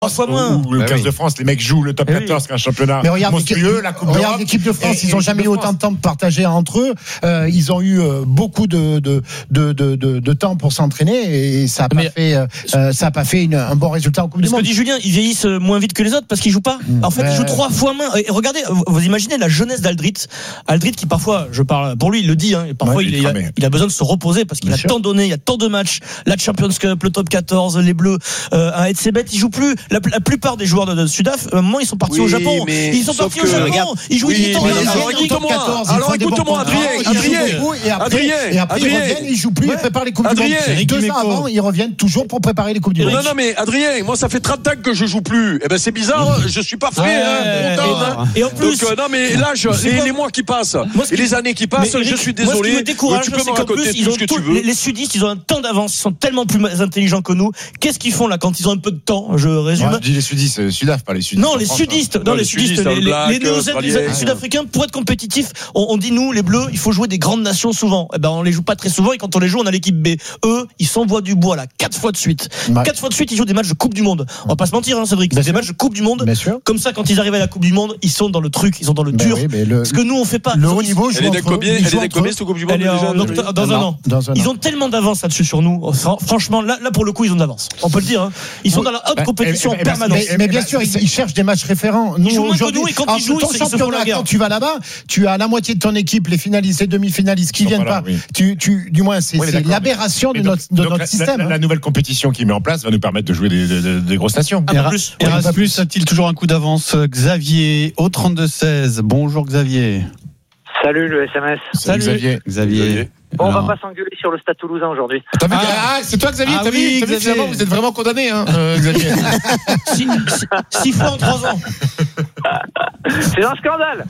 fois moins. Ou le 15 de France, les mecs jouent le top 14, qui est un championnat monstrueux, la Coupe d'Europe. Regarde l'équipe de France, ils n'ont jamais eu autant de temps de partager entre eux. Ils ont eu beaucoup de temps pour s'entraîner et ça a pas fait un bon résultat en Coupe du Monde. Ce que dit Julien, ils vieillissent moins vite que les autres parce qu'ils jouent pas. En fait, ils jouent 3 fois moins. Et regardez, vous imaginez la jeunesse d'Aldrit qui parfois, je parle pour lui, il le dit, et parfois il a besoin de se reposer parce qu'il a tant donné, il y a tant de matchs, la Champions Cup, le top 14, les Bleus, un Etzebeth, ils jouent plus. La plupart des joueurs de Sudaf, à un moment, ils sont partis au Japon. Ils sont partis au Japon. Ils jouent Alors écoute-moi, Adrien. Et après, ils reviennent, ils jouent plus, ils préparent les Coupes du Monde. 2 ans avant, ils reviennent toujours pour préparer les Coupes du Monde. Non, mais Adrien, moi, ça fait 30 ans que je joue plus. Eh ben, c'est bizarre, je suis pas frais, Et en plus. Donc, non, mais l'âge, les mois qui passent, et les années qui passent, je suis désolé. Moi, ce qui me décourage, tu peux me c'est qu'en plus, raconter tout ce que tu veux. les sudistes, ils ont un temps d'avance, ils sont tellement plus intelligents que nous. Qu'est-ce qu'ils font là quand ils ont un peu de temps? Je résume. Je dis les sudistes, Sudaf, pas les sudistes. Non, les sudistes, les néo-zélandais sud-africains, pour être compétitifs, on dit nous, les Bleus, il faut jouer des grandes nations souvent. Eh ben, on les joue pas très souvent et quand on les joue, on a l'équipe B. Eux, ils s'envoient du bois là, 4 fois de suite. 4 fois de suite, ils jouent des matchs de Coupe du Monde. On va pas se mentir, Cédric. C'est des matchs de Coupe du Monde. Comme ça, quand ils arrivent à la Coupe du Monde, ils sont dans le truc, ils sont dans le dur. Ce que nous, on fait pas. Le haut niveau, elle est combien cette Coupe du Monde dans un an. Ils ont tellement d'avance là-dessus sur nous. Franchement, là pour le coup, ils ont de l'avance. On peut le dire. Ils sont dans la haute compétition permanente. Mais bien sûr, ils cherchent des matchs référents. Ils jouent moins que nous et quand ils jouent, ton championnat, quand tu vas là-bas, tu as la moitié de ton équipe, les finalistes, les demi-finalistes qui viennent pas. Du moins, c'est l'aberration de notre système. La nouvelle compétition qui met en place va nous permettre de jouer des grosses nations. Erasmus a-t-il toujours un coup d'avance? Xavier au 32-16. Bonjour Xavier. Salut le SMS. Salut Xavier. Bon, on va pas s'engueuler sur le Stade Toulousain aujourd'hui. C'est toi Xavier, t'as vu finalement vous êtes vraiment condamné Xavier. 6 fois en 3 ans. C'est un scandale.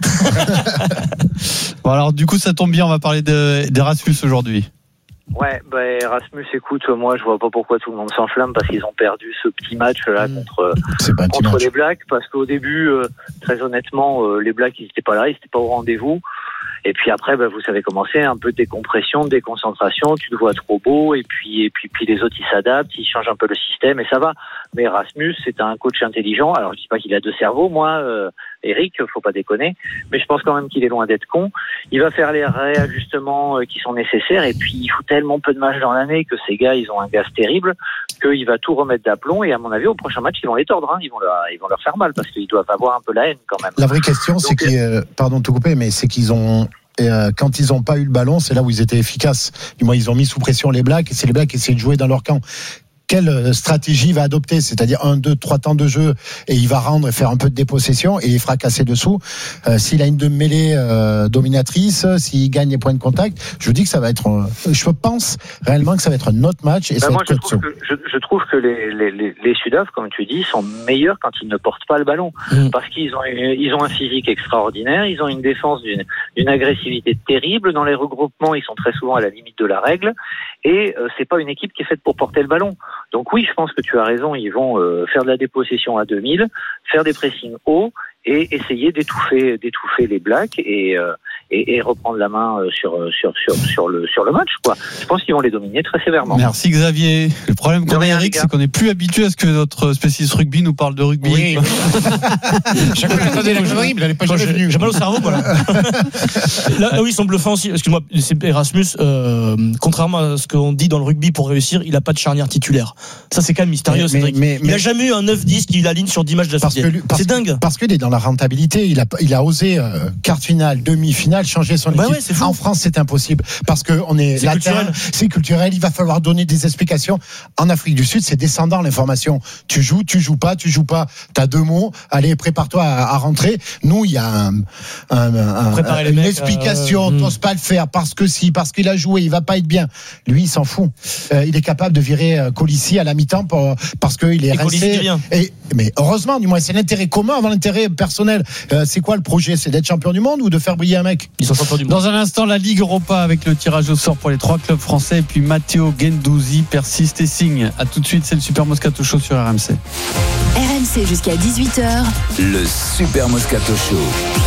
Bon alors du coup ça tombe bien, on va parler d'Erasmus aujourd'hui. Ouais, Erasmus, écoute, moi je vois pas pourquoi tout le monde s'enflamme parce qu'ils ont perdu ce petit match là contre les Blacks, parce qu'au début, très honnêtement, les Blacks ils étaient pas là, ils étaient pas au rendez-vous. Et puis après, vous savez comment c'est, un peu de décompression, de déconcentration, tu te vois trop beau, et puis les autres ils s'adaptent, ils changent un peu le système et ça va. Mais Erasmus, c'est un coach intelligent. Alors je dis pas qu'il a 2 cerveaux, moi, Eric, faut pas déconner, mais je pense quand même qu'il est loin d'être con. Il va faire les réajustements qui sont nécessaires, et puis il faut tellement peu de matchs dans l'année que ces gars, ils ont un gaz terrible, qu'il va tout remettre d'aplomb, et à mon avis, au prochain match, ils vont les tordre, ils vont leur faire mal, parce qu'ils doivent avoir un peu la haine quand même. La vraie question, c'est pardon de te couper, mais c'est qu'ils ont quand ils n'ont pas eu le ballon, c'est là où ils étaient efficaces. Du moins, ils ont mis sous pression les Blacks, et c'est les Blacks qui essaient de jouer dans leur camp. Quelle stratégie il va adopter, c'est-à-dire 1, 2, 3 temps de jeu, et il va rendre et faire un peu de dépossession et il fera casser dessous. S'il a une mêlée dominatrice, s'il gagne les points de contact, je dis que ça va être. Je pense réellement que ça va être un autre match. Et moi, je trouve que les Sudaf, comme tu dis, sont meilleurs quand ils ne portent pas le ballon, parce qu'ils ont un physique extraordinaire, ils ont une défense d'une agressivité terrible. Dans les regroupements, ils sont très souvent à la limite de la règle, et c'est pas une équipe qui est faite pour porter le ballon. Donc oui, je pense que tu as raison, ils vont faire de la dépossession à 2000, faire des pressings hauts et essayer d'étouffer les Blacks et reprendre la main sur le match, quoi. Je pense qu'ils vont les dominer très sévèrement. Merci Xavier. Le problème qu'on a, Eric, c'est qu'on n'est plus habitué à ce que notre spécialiste rugby nous parle de rugby. Oui. Chaque fois j'entendais la connerie, mais elle n'est pas jamais venue. J'ai mal au cerveau, voilà. Là où ils sont bluffants aussi, excuse-moi, c'est Erasmus, contrairement à ce qu'on dit dans le rugby pour réussir, il n'a pas de charnière titulaire. Ça, c'est quand même mystérieux, Cédric. Il n'a jamais eu un 9-10 qui l'aligne sur 10 matchs d'affilée. C'est dingue. Parce qu'il est dans la rentabilité. Il a osé quart finale, demi-finale, changer son équipe. En France, c'est impossible parce que c'est culturel. Il va falloir donner des explications. En Afrique du Sud, c'est descendant l'information. Tu joues pas. T'as 2 mots. Allez, prépare-toi à rentrer. Nous, il y a une explication. T'oses pas le faire parce qu'il a joué, il va pas être bien. Lui, il s'en fout. Il est capable de virer Colissi à la mi-temps parce qu'il est resté. Mais heureusement, du moins, c'est l'intérêt commun avant l'intérêt personnel. C'est quoi le projet? C'est d'être champion du monde ou de faire briller un mec? Ils sont champions du monde. Dans un instant, la Ligue Europa avec le tirage au sort pour les 3 clubs français. Et puis Matteo Guendouzi persiste et signe. À tout de suite, c'est le Super Moscato Show sur RMC. RMC jusqu'à 18h. Le Super Moscato Show.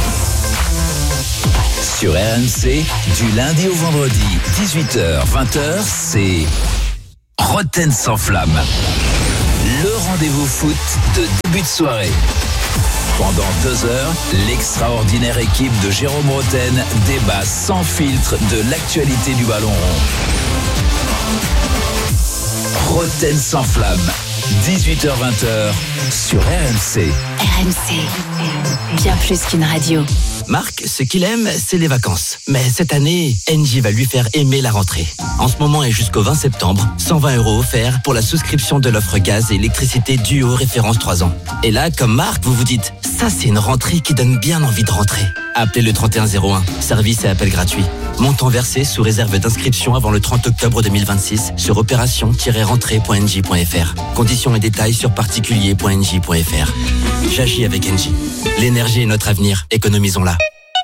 Sur RMC, du lundi au vendredi, 18h, 20h, c'est Roten sans flamme. Le rendez-vous foot de début de soirée. Pendant 2 heures, l'extraordinaire équipe de Jérôme Roten débat sans filtre de l'actualité du ballon rond. Roten sans flamme, 18h-20h sur RMC. RMC, bien plus qu'une radio. Marc, ce qu'il aime, c'est les vacances. Mais cette année, Engie va lui faire aimer la rentrée. En ce moment et jusqu'au 20 septembre, 120 € offerts pour la souscription de l'offre gaz et électricité Duo référence 3 ans. Et là, comme Marc, vous vous dites, ça c'est une rentrée qui donne bien envie de rentrer. Appelez le 3101, service et appel gratuit. Montant versé sous réserve d'inscription avant le 30 octobre 2026 sur opération-rentrée.engie.fr. Conditions et détails sur particulier.engie.fr. J'agis avec Engie. L'énergie est notre avenir, économisons-la.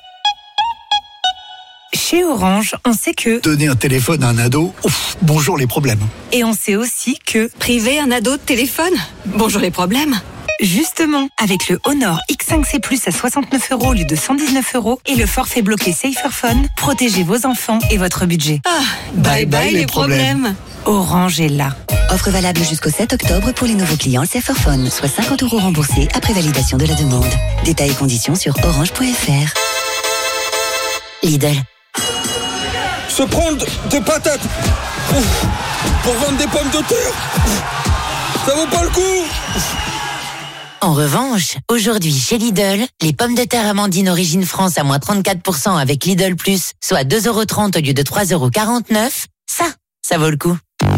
Chez Orange, on sait que donner un téléphone à un ado, bonjour les problèmes. Et on sait aussi que priver un ado de téléphone, bonjour les problèmes. Justement, avec le Honor X5C Plus à 69 € au lieu de 119 € et le forfait bloqué Saferphone, protégez vos enfants et votre budget. Bye bye les problèmes. Orange est là. Offre valable jusqu'au 7 octobre pour les nouveaux clients Saferphone, soit 50 € remboursés après validation de la demande. Détails et conditions sur orange.fr. Lidl. Se prendre des patates pour vendre des pommes de terre, ça vaut pas le coup. En revanche, aujourd'hui chez Lidl, les pommes de terre Amandine Origine France à moins 34% avec Lidl Plus, soit 2,30 € au lieu de 3,49 €, ça vaut le coup.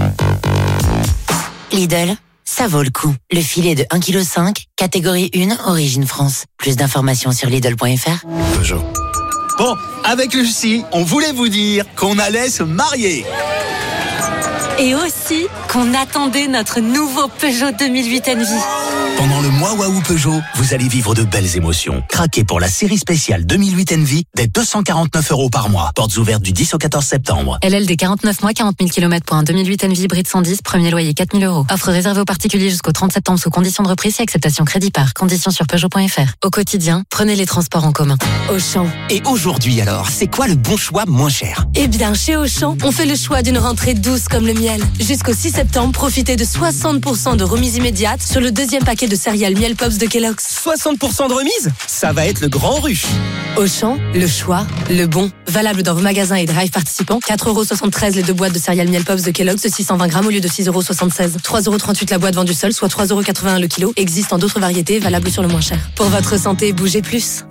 Lidl, ça vaut le coup. Le filet de 1,5 kg, catégorie 1, Origine France. Plus d'informations sur Lidl.fr. Peugeot. Bon, avec Lucie, on voulait vous dire qu'on allait se marier. Et aussi qu'on attendait notre nouveau Peugeot 2008 Envie. Pendant le mois Waouh Peugeot, vous allez vivre de belles émotions. Craquez pour la série spéciale 2008 Envy dès 249 € par mois. Portes ouvertes du 10 au 14 septembre. LLD 49 mois, 40 000 km pour un 2008 Envy hybride 110, premier loyer 4 000 €. Offre réservée aux particuliers jusqu'au 30 septembre sous conditions de reprise et acceptation crédit par. Conditions sur Peugeot.fr. Au quotidien, prenez les transports en commun. Auchan. Et aujourd'hui alors, c'est quoi le bon choix moins cher? Eh bien, chez Auchan, on fait le choix d'une rentrée douce comme le miel. Jusqu'au 6 septembre, profitez de 60% de remise immédiate sur le deuxième paquet de céréales Miel Pops de Kellogg's. 60% de remise? Ça va être le grand rush. Auchan, le choix, le bon. Valable dans vos magasins et drive participants. 4,73 € les 2 boîtes de céréales Miel Pops de Kellogg's de 620 grammes au lieu de 6,76 €. 3,38 € la boîte vendue seule, soit 3,81 € le kilo. Existe en d'autres variétés, valable sur le moins cher. Pour votre santé, bougez plus.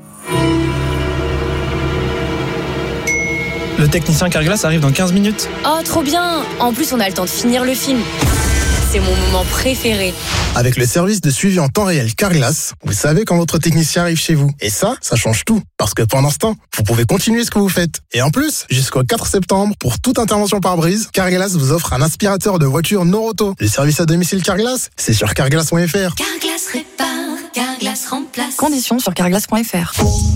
Le technicien Carglass arrive dans 15 minutes. Oh, trop bien! En plus, on a le temps de finir le film. C'est mon moment préféré. Avec le service de suivi en temps réel Carglass, vous savez quand votre technicien arrive chez vous. Et ça change tout. Parce que pendant ce temps, vous pouvez continuer ce que vous faites. Et en plus, jusqu'au 4 septembre, pour toute intervention par brise, Carglass vous offre un aspirateur de voiture Noroto. Le service à domicile Carglass, c'est sur carglass.fr. Carglass répare, Carglass remplace. Conditions sur carglass.fr.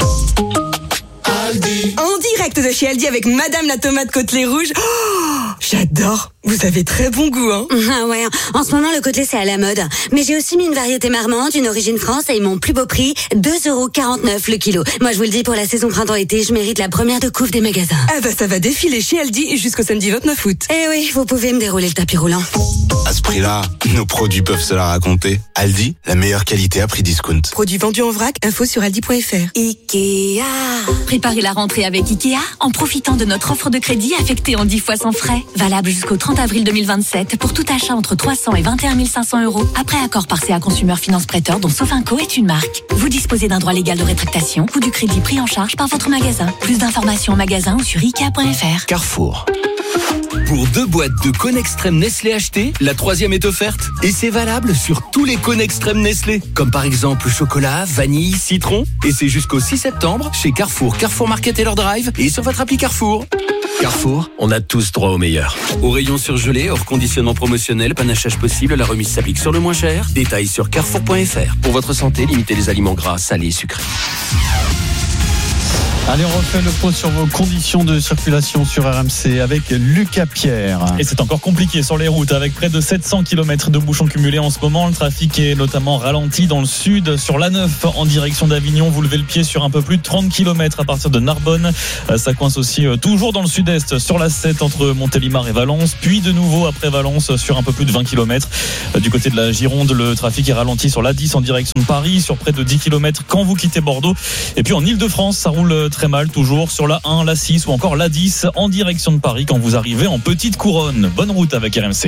En direct de chez Aldi avec Madame la tomate côtelée rouge. Oh, j'adore. Vous avez très bon goût, hein. Ah ouais, en ce moment le côtelé c'est à la mode. Mais j'ai aussi mis une variété marmande, une origine France et mon plus beau prix, 2,49 € le kilo. Moi je vous le dis, pour la saison printemps-été, je mérite la première de couve des magasins. Ah bah ça va défiler chez Aldi jusqu'au samedi 29 août. Eh oui, vous pouvez me dérouler le tapis roulant. À ce prix-là, nos produits peuvent se la raconter. Aldi, la meilleure qualité à prix discount. Produits vendus en vrac, info sur aldi.fr. Ikea. Préparez la rentrée avec Ikea en profitant de notre offre de crédit affectée en 10 fois sans frais. Valable jusqu'au 30 avril 2027 pour tout achat entre 300 et 21 500 €. Après accord par CA Consumer Finance Prêteur dont Sofinco est une marque. Vous disposez d'un droit légal de rétractation ou du crédit pris en charge par votre magasin. Plus d'informations en magasin ou sur Ikea.fr. Carrefour. Pour 2 boîtes de cônes extrême Nestlé achetées, la 3e est offerte. Et c'est valable sur tous les cônes extrême Nestlé. Comme par exemple chocolat, vanille, citron. Et c'est jusqu'au 6 septembre chez Carrefour, Carrefour Market et leur drive et sur votre appli Carrefour. Carrefour, on a tous droit au meilleur. Au rayon surgelé, hors conditionnement promotionnel, panachage possible, la remise s'applique sur le moins cher. Détails sur carrefour.fr. Pour votre santé, limitez les aliments gras, salés et sucrés. Allez, on refait le point sur vos conditions de circulation sur RMC avec Lucas Pierre. Et c'est encore compliqué sur les routes avec près de 700 km de bouchons cumulés en ce moment. Le trafic est notamment ralenti dans le sud. Sur l'A9 en direction d'Avignon, vous levez le pied sur un peu plus de 30 km à partir de Narbonne. Ça coince aussi toujours dans le sud-est sur l'A7 entre Montélimar et Valence. Puis de nouveau après Valence sur un peu plus de 20 km. Du côté de la Gironde, le trafic est ralenti sur l'A10 en direction de Paris, sur près de 10 km quand vous quittez Bordeaux. Et puis en Ile-de-France, ça roule très mal toujours sur la 1, la 6 ou encore la 10 en direction de Paris quand vous arrivez en Petite Couronne. Bonne route avec RMC.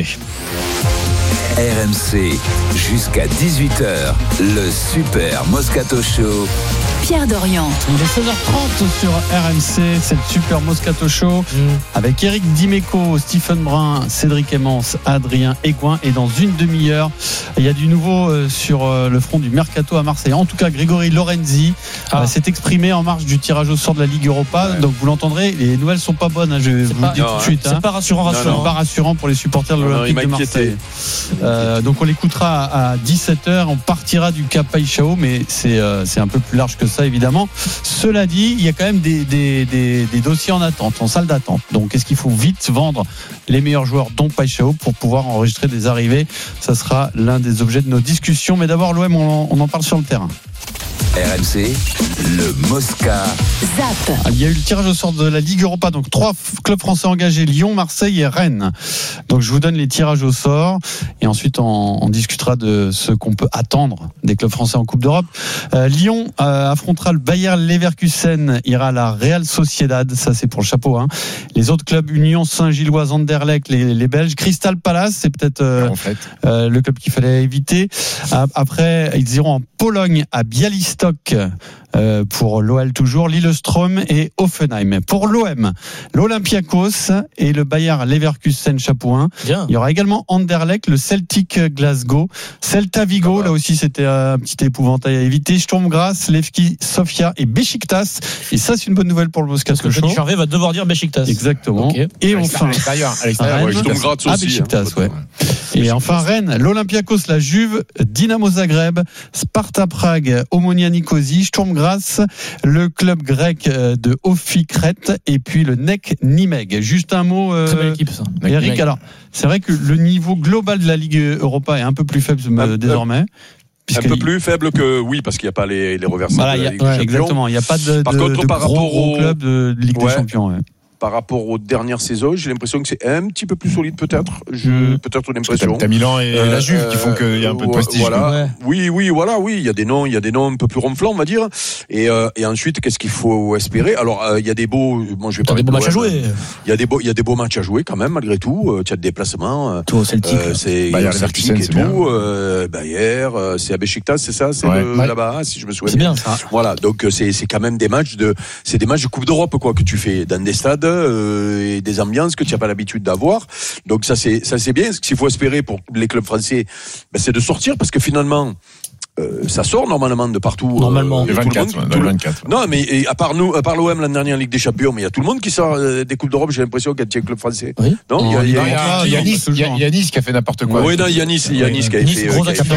RMC jusqu'à 18h, le Super Moscato Show. Pierre Dorian. Il est 16h30 sur RMC, c'est le Super Moscato Show avec Eric Dimeco, Stephen Brun, Cédric Emmons, Adrien Aigouin. Et dans une demi-heure, il y a du nouveau sur le front du Mercato à Marseille. En tout cas, Grégory Lorenzi s'est exprimé en marge du tirage au sort de la Ligue Europa. Donc vous l'entendrez, les nouvelles sont pas bonnes, je vous le dis tout de suite. C'est pas rassurant. C'est pas rassurant pour les supporters de l'Olympique de Marseille. Donc on l'écoutera à 17h, on partira du Cap Paixão, mais c'est un peu plus large que ça évidemment. Cela dit, il y a quand même des dossiers en attente, en salle d'attente. Donc est-ce qu'il faut vite vendre les meilleurs joueurs dont Paixão pour pouvoir enregistrer des arrivées? Ça sera l'un des objets de nos discussions, mais d'abord l'OM, on en parle sur le terrain. RMC, le Mosca. Zap. Il y a eu le tirage au sort de la Ligue Europa, donc 3 clubs français engagés, Lyon, Marseille et Rennes. Donc je vous donne les tirages au sort et ensuite on discutera de ce qu'on peut attendre des clubs français en Coupe d'Europe. Lyon affrontera le Bayer Leverkusen, ira à la Real Sociedad, ça c'est pour le chapeau. Les autres clubs, Union Saint-Gilloise, Anderlecht, les Belges, Crystal Palace, c'est peut-être le club qu'il fallait éviter. Après, ils iront en Pologne à Białystok pour l'OL toujours, Lillestrøm et Hoffenheim. Pour l'OM, l'Olympiakos et le Bayer Leverkusen chapeau 1. Bien. Il y aura également Anderlecht, le Celtic Glasgow, Celta Vigo, là aussi c'était un petit épouvantail à éviter, Sturm Graz, Levski Sofia et Beşiktaş. Et ça c'est une bonne nouvelle pour le Moscato Show. Charvet va devoir dire Beşiktaş. Exactement. Okay. Et enfin Rennes, Sturm Graz aussi. Beşiktaş, ouais. Et enfin Rennes, l'Olympiakos, la Juve, Dynamo Zagreb, Sparta Prague, Omonia Nicosie, Sturm Graz, le club grec de Ofi-Crète et puis le NEC Nimègue. Juste un mot, très belle équipe, ça. Eric. Alors, c'est vrai que le niveau global de la Ligue Europa est un peu plus faible désormais. Un peu plus faible que parce qu'il n'y a pas les reversements de la Ligue des Champions. Exactement, il n'y a pas de gros club de Ligue des Champions. Ouais. Par rapport aux dernières saisons, j'ai l'impression que c'est un petit peu plus solide peut-être. Peut-être l'impression. T'as Milan et la Juve qui font qu'il y a un peu de prestige. Voilà. Ouais. Oui. Il y a des noms un peu plus ronflants, on va dire. Et ensuite, qu'est-ce qu'il faut espérer? Alors, il y a des beaux. Bon, je vais pas. Des beaux matchs à jouer. Il y a des beaux matchs à jouer quand même, malgré tout. Tu as des déplacements. Tout au Celtic. C'est Bayer Celtic et tout. Bayer, c'est à Beşiktaş, c'est ça, c'est là-bas, si je me souviens. C'est bien ça. Voilà. Donc c'est quand même des matchs de Coupe d'Europe que tu fais dans des stades. Et des ambiances que tu n'as pas l'habitude d'avoir. Donc ça c'est bien. Ce qu'il faut espérer pour les clubs français, c'est de sortir, parce que finalement ça sort normalement de partout. Normalement. Le 24. Non, mais à part l'OM l'année dernière en Ligue des Champions, mais il y a tout le monde qui sort des Coupes d'Europe. J'ai l'impression qu'il y a un club français. Oui. Non, il y a Yanis qui a fait n'importe quoi. Oui, non, Yanis qui a fait.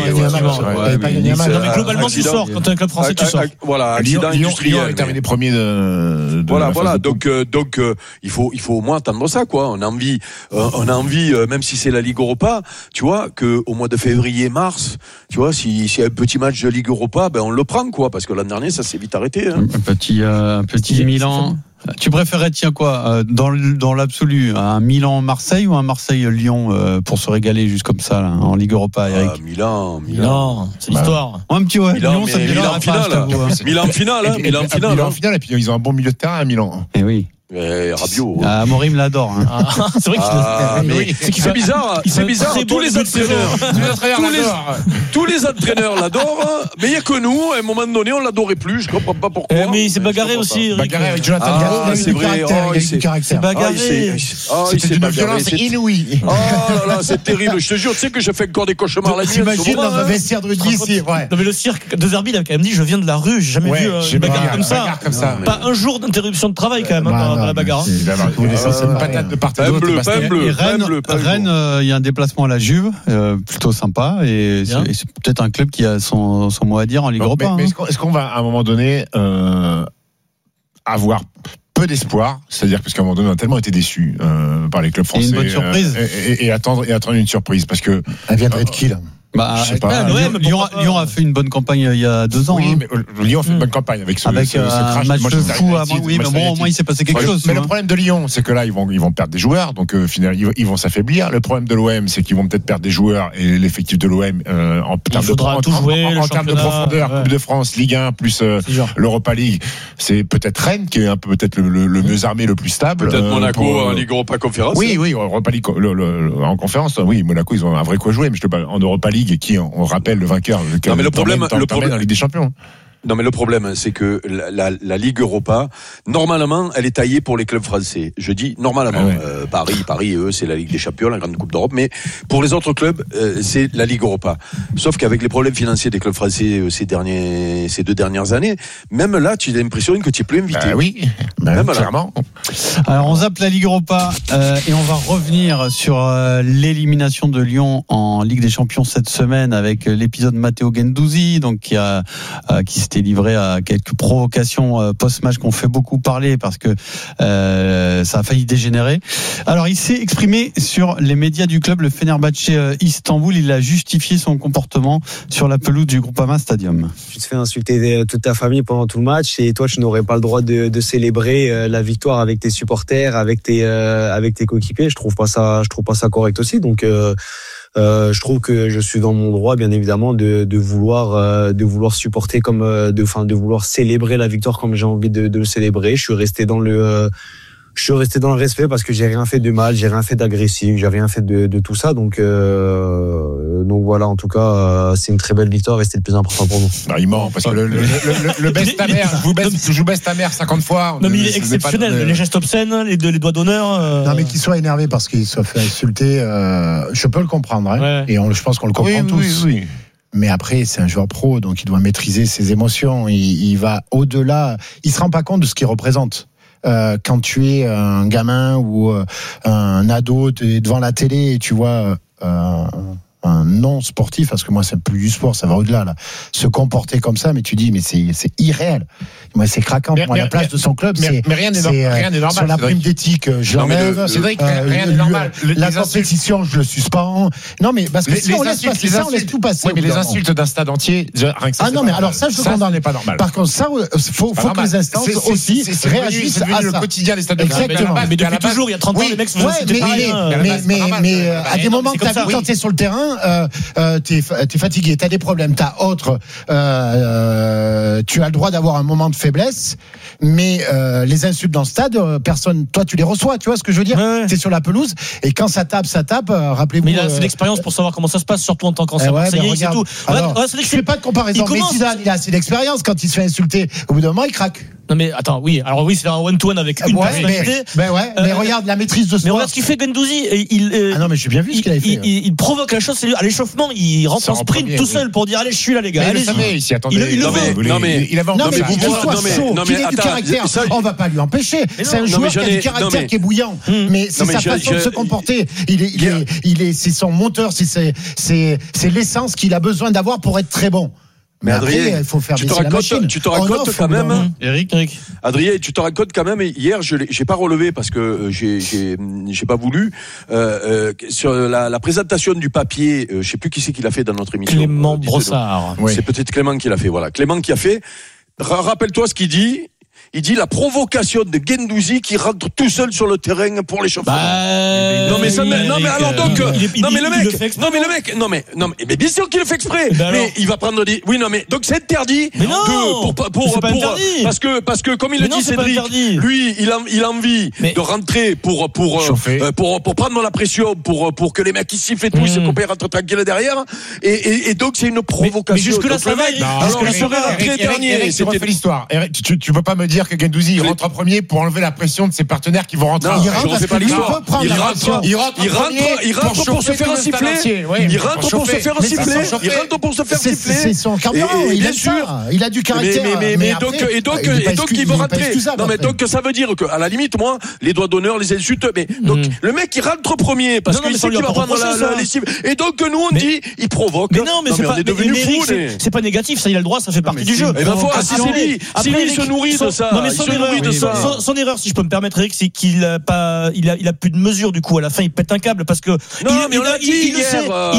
Mais globalement, tu sors quand tu es un club français, tu sors. Voilà, accident industriel. Lyon a terminé premier de. Voilà. Donc il faut au moins attendre ça, quoi. On a envie, même si c'est la Ligue Europa, tu vois, que au mois de février-mars, tu vois, s'il y a un petit match de Ligue Europa, on le prend, quoi, parce que l'an dernier ça s'est vite arrêté. Un petit Milan. Tu préférais quoi dans l'absolu, un Milan-Marseille ou un Marseille-Lyon pour se régaler juste comme ça là, en Ligue Europa, Eric? Milan, c'est l'histoire. Un petit Milan en finale. Milan en finale, et puis ils ont un bon milieu de terrain à Milan. Et oui. Rabiot. Amorim l'adore. C'est vrai qu'il c'est bizarre. Tous les entraîneurs l'adorent, mais il n'y a que nous. À un moment donné, on l'adorait plus. Je ne comprends pas pourquoi. Mais il s'est bagarré aussi. Bagarré avec Jonathan. C'est vrai. C'est bagarré. C'était une violence inouïe. Oh là là, c'est terrible. Je te jure, tu sais que je fais encore des cauchemars la nuit. T'imagines dans un vestiaire de rugby ici. Non mais le cirque de Zerbi, il a quand même dit, je viens de la rue, j'ai jamais vu une bagarre comme ça. Pas un jour d'interruption de travail quand même. La bagarre. C'est une patate de part et d'autre. Rennes, il y a un déplacement à la Juve, plutôt sympa, et c'est peut-être un club qui a son mot à dire en Ligue Europa. Mais est-ce qu'on va à un moment donné avoir peu d'espoir, c'est-à-dire parce qu'à un moment donné on a tellement été déçus par les clubs français. Et une bonne surprise. Et attendre une surprise parce que elle viendrait de qui là? Je sais pas. Lyon a fait une bonne campagne il y a 2 ans. Oui, mais Lyon a fait une bonne campagne avec ce crash. Match de fou. Oui, mais bon, au moins il s'est passé quelque chose. Mais le problème de Lyon, c'est que là ils vont perdre des joueurs, donc finalement ils vont s'affaiblir. Le problème de l'OM, c'est qu'ils vont peut-être perdre des joueurs et l'effectif de l'OM en termes de profondeur, Coupe de France, Ligue 1 plus l'Europa League, c'est peut-être Rennes qui est un peu peut-être le mieux armé, le plus stable. Peut-être Monaco en Ligue Europa Conférence. Oui, Europa League en conférence. Oui, Monaco ils ont un vrai quoi jouer, mais je te parle en Europa League et qui on rappelle le vainqueur. Non, mais le problème en Ligue des Champions. Non, mais le problème, c'est que la Ligue Europa, normalement, elle est taillée pour les clubs français. Je dis normalement. Paris, eux, c'est la Ligue des Champions, la grande Coupe d'Europe. Mais pour les autres clubs, c'est la Ligue Europa. Sauf qu'avec les problèmes financiers des clubs français ces 2 dernières années, même là, tu as l'impression que tu es plus invité. Oui, clairement. Alors, on zappe la Ligue Europa et on va revenir sur l'élimination de Lyon en Ligue des Champions cette semaine avec l'épisode Matteo Guendouzi, donc qui s'était livré à quelques provocations post-match qu'on fait beaucoup parler parce que ça a failli dégénérer. Alors il s'est exprimé sur les médias du club, le Fenerbahçe Istanbul. Il a justifié son comportement sur la pelouse du Groupama Stadium. Tu te fais insulter toute ta famille pendant tout le match et toi tu n'aurais pas le droit de célébrer la victoire avec tes supporters, avec tes coéquipiers. Je trouve pas ça correct aussi. Donc je trouve que je suis dans mon droit, bien évidemment, de vouloir supporter de vouloir célébrer la victoire comme j'ai envie de le célébrer. Je suis resté dans le respect parce que j'ai rien fait de mal, j'ai rien fait d'agressif, j'ai rien fait de tout ça. Donc voilà, en tout cas, c'est une très belle victoire et c'était le plus important pour nous. Il ment parce que le baisse ta mère, je baisse ta mère 50 fois. Non, mais il est exceptionnel. Les gestes obscènes, les doigts d'honneur. Non, mais qu'il soit énervé parce qu'il soit fait insulter, je peux le comprendre. Hein. Et je pense qu'on le comprend tous. Oui. Mais après, c'est un joueur pro, donc il doit maîtriser ses émotions. Il va au-delà. Il se rend pas compte de ce qu'il représente. Quand tu es un gamin ou un ado, tu es devant la télé et tu vois un non sportif, parce que moi c'est plus du sport, ça va au-delà là, se comporter comme ça, mais tu dis mais c'est irréel. Moi c'est craquant. Moi la place de son club, mais rien n'est normal. Sur la prime d'éthique, je l'enlève. C'est vrai que rien n'est normal. La compétition, je le suspends. Non mais parce que si on laisse passer ça, on laisse tout passer. Oui, mais les insultes d'un stade entier, rien que ça. Ah non mais alors ça je condamne. n'est pas normal. Par contre ça, faut que les instances aussi réagissent à le quotidien des stades. Exactement. Mais depuis toujours, il y a 30 ans, les mecs se font insulter. Mais à des moments quand tu es sur le terrain, t'es fatigué, t'as des problèmes, t'as autre, tu as le droit d'avoir un moment de faiblesse, mais les insultes dans le stade, personne, toi tu les reçois, tu vois ce que je veux dire? T'es sur la pelouse et quand ça tape, rappelez-vous. Mais il a assez d'expérience pour savoir comment ça se passe, surtout en tant qu'ancien Marseillais, c'est tout. Je fais pas de comparaison, mais Zidane, il a assez d'expérience, quand il se fait insulter, au bout d'un moment il craque. Non mais attends, oui, alors oui, c'est un one-to-one avec une personnalité. Mais regarde la maîtrise de soi. Mais regarde ce qu'il fait Guendouzi. Ah non mais j'ai bien vu ce qu'il avait fait. Il provoque la chose, c'est à l'échauffement, il rentre en sprint tout seul pour dire allez, je suis là les gars. Il le veut. Non mais qu'il soit chaud, qu'il ait du caractère, on va pas lui empêcher. C'est un joueur qui a du caractère qui est bouillant. Mais c'est sa façon de se comporter. C'est son moteur, c'est l'essence qu'il a besoin d'avoir pour être très bon. Mais Adrien, il faut faire tu te rends compte quand même, Eric. Adrien, tu te rends compte quand même, hier, j'ai pas relevé parce que j'ai pas voulu, sur la présentation du papier, je sais plus qui c'est qui l'a fait dans notre émission. Clément Brossard. C'est peut-être Clément qui l'a fait, voilà. Clément qui a fait. Rappelle-toi ce qu'il dit. Il dit la provocation de Guendouzi qui rentre tout seul sur le terrain pour l'échauffement. Mais bien sûr qu'il le fait exprès. Mais il va prendre des. Oui, non, mais donc c'est interdit. Mais non. Parce que comme il le dit Cédric, lui, il a envie de rentrer pour prendre la pression, pour que les mecs qui sifflent et tout, ses copains rentrent tranquilles derrière. Et donc c'est une provocation. Mais jusque là ça va. Alors il serait après dernier. C'est refait l'histoire. Tu peux pas me dire que Guendouzi rentre en premier pour enlever la pression de ses partenaires qui vont rentrer. Non, je refais pas l'histoire. Il rentre pour se faire siffler. Il rentre pour se faire siffler. C'est son carburant. Bien sûr. Il a du caractère. Mais donc il va rentrer. Non mais donc ça veut dire que à la limite moi les doigts d'honneur, les insultes. Mais donc le mec il rentre premier parce qu'il sait qu'il va prendre les cibles. Et donc nous on dit il provoque. Mais non mais c'est pas négatif. Ça il a le droit. Ça fait partie du jeu. S'il se nourrit de ça. pas. Non mais son erreur, si je peux me permettre, Eric, c'est qu'il a plus de mesure du coup. À la fin, il pète un câble parce que il le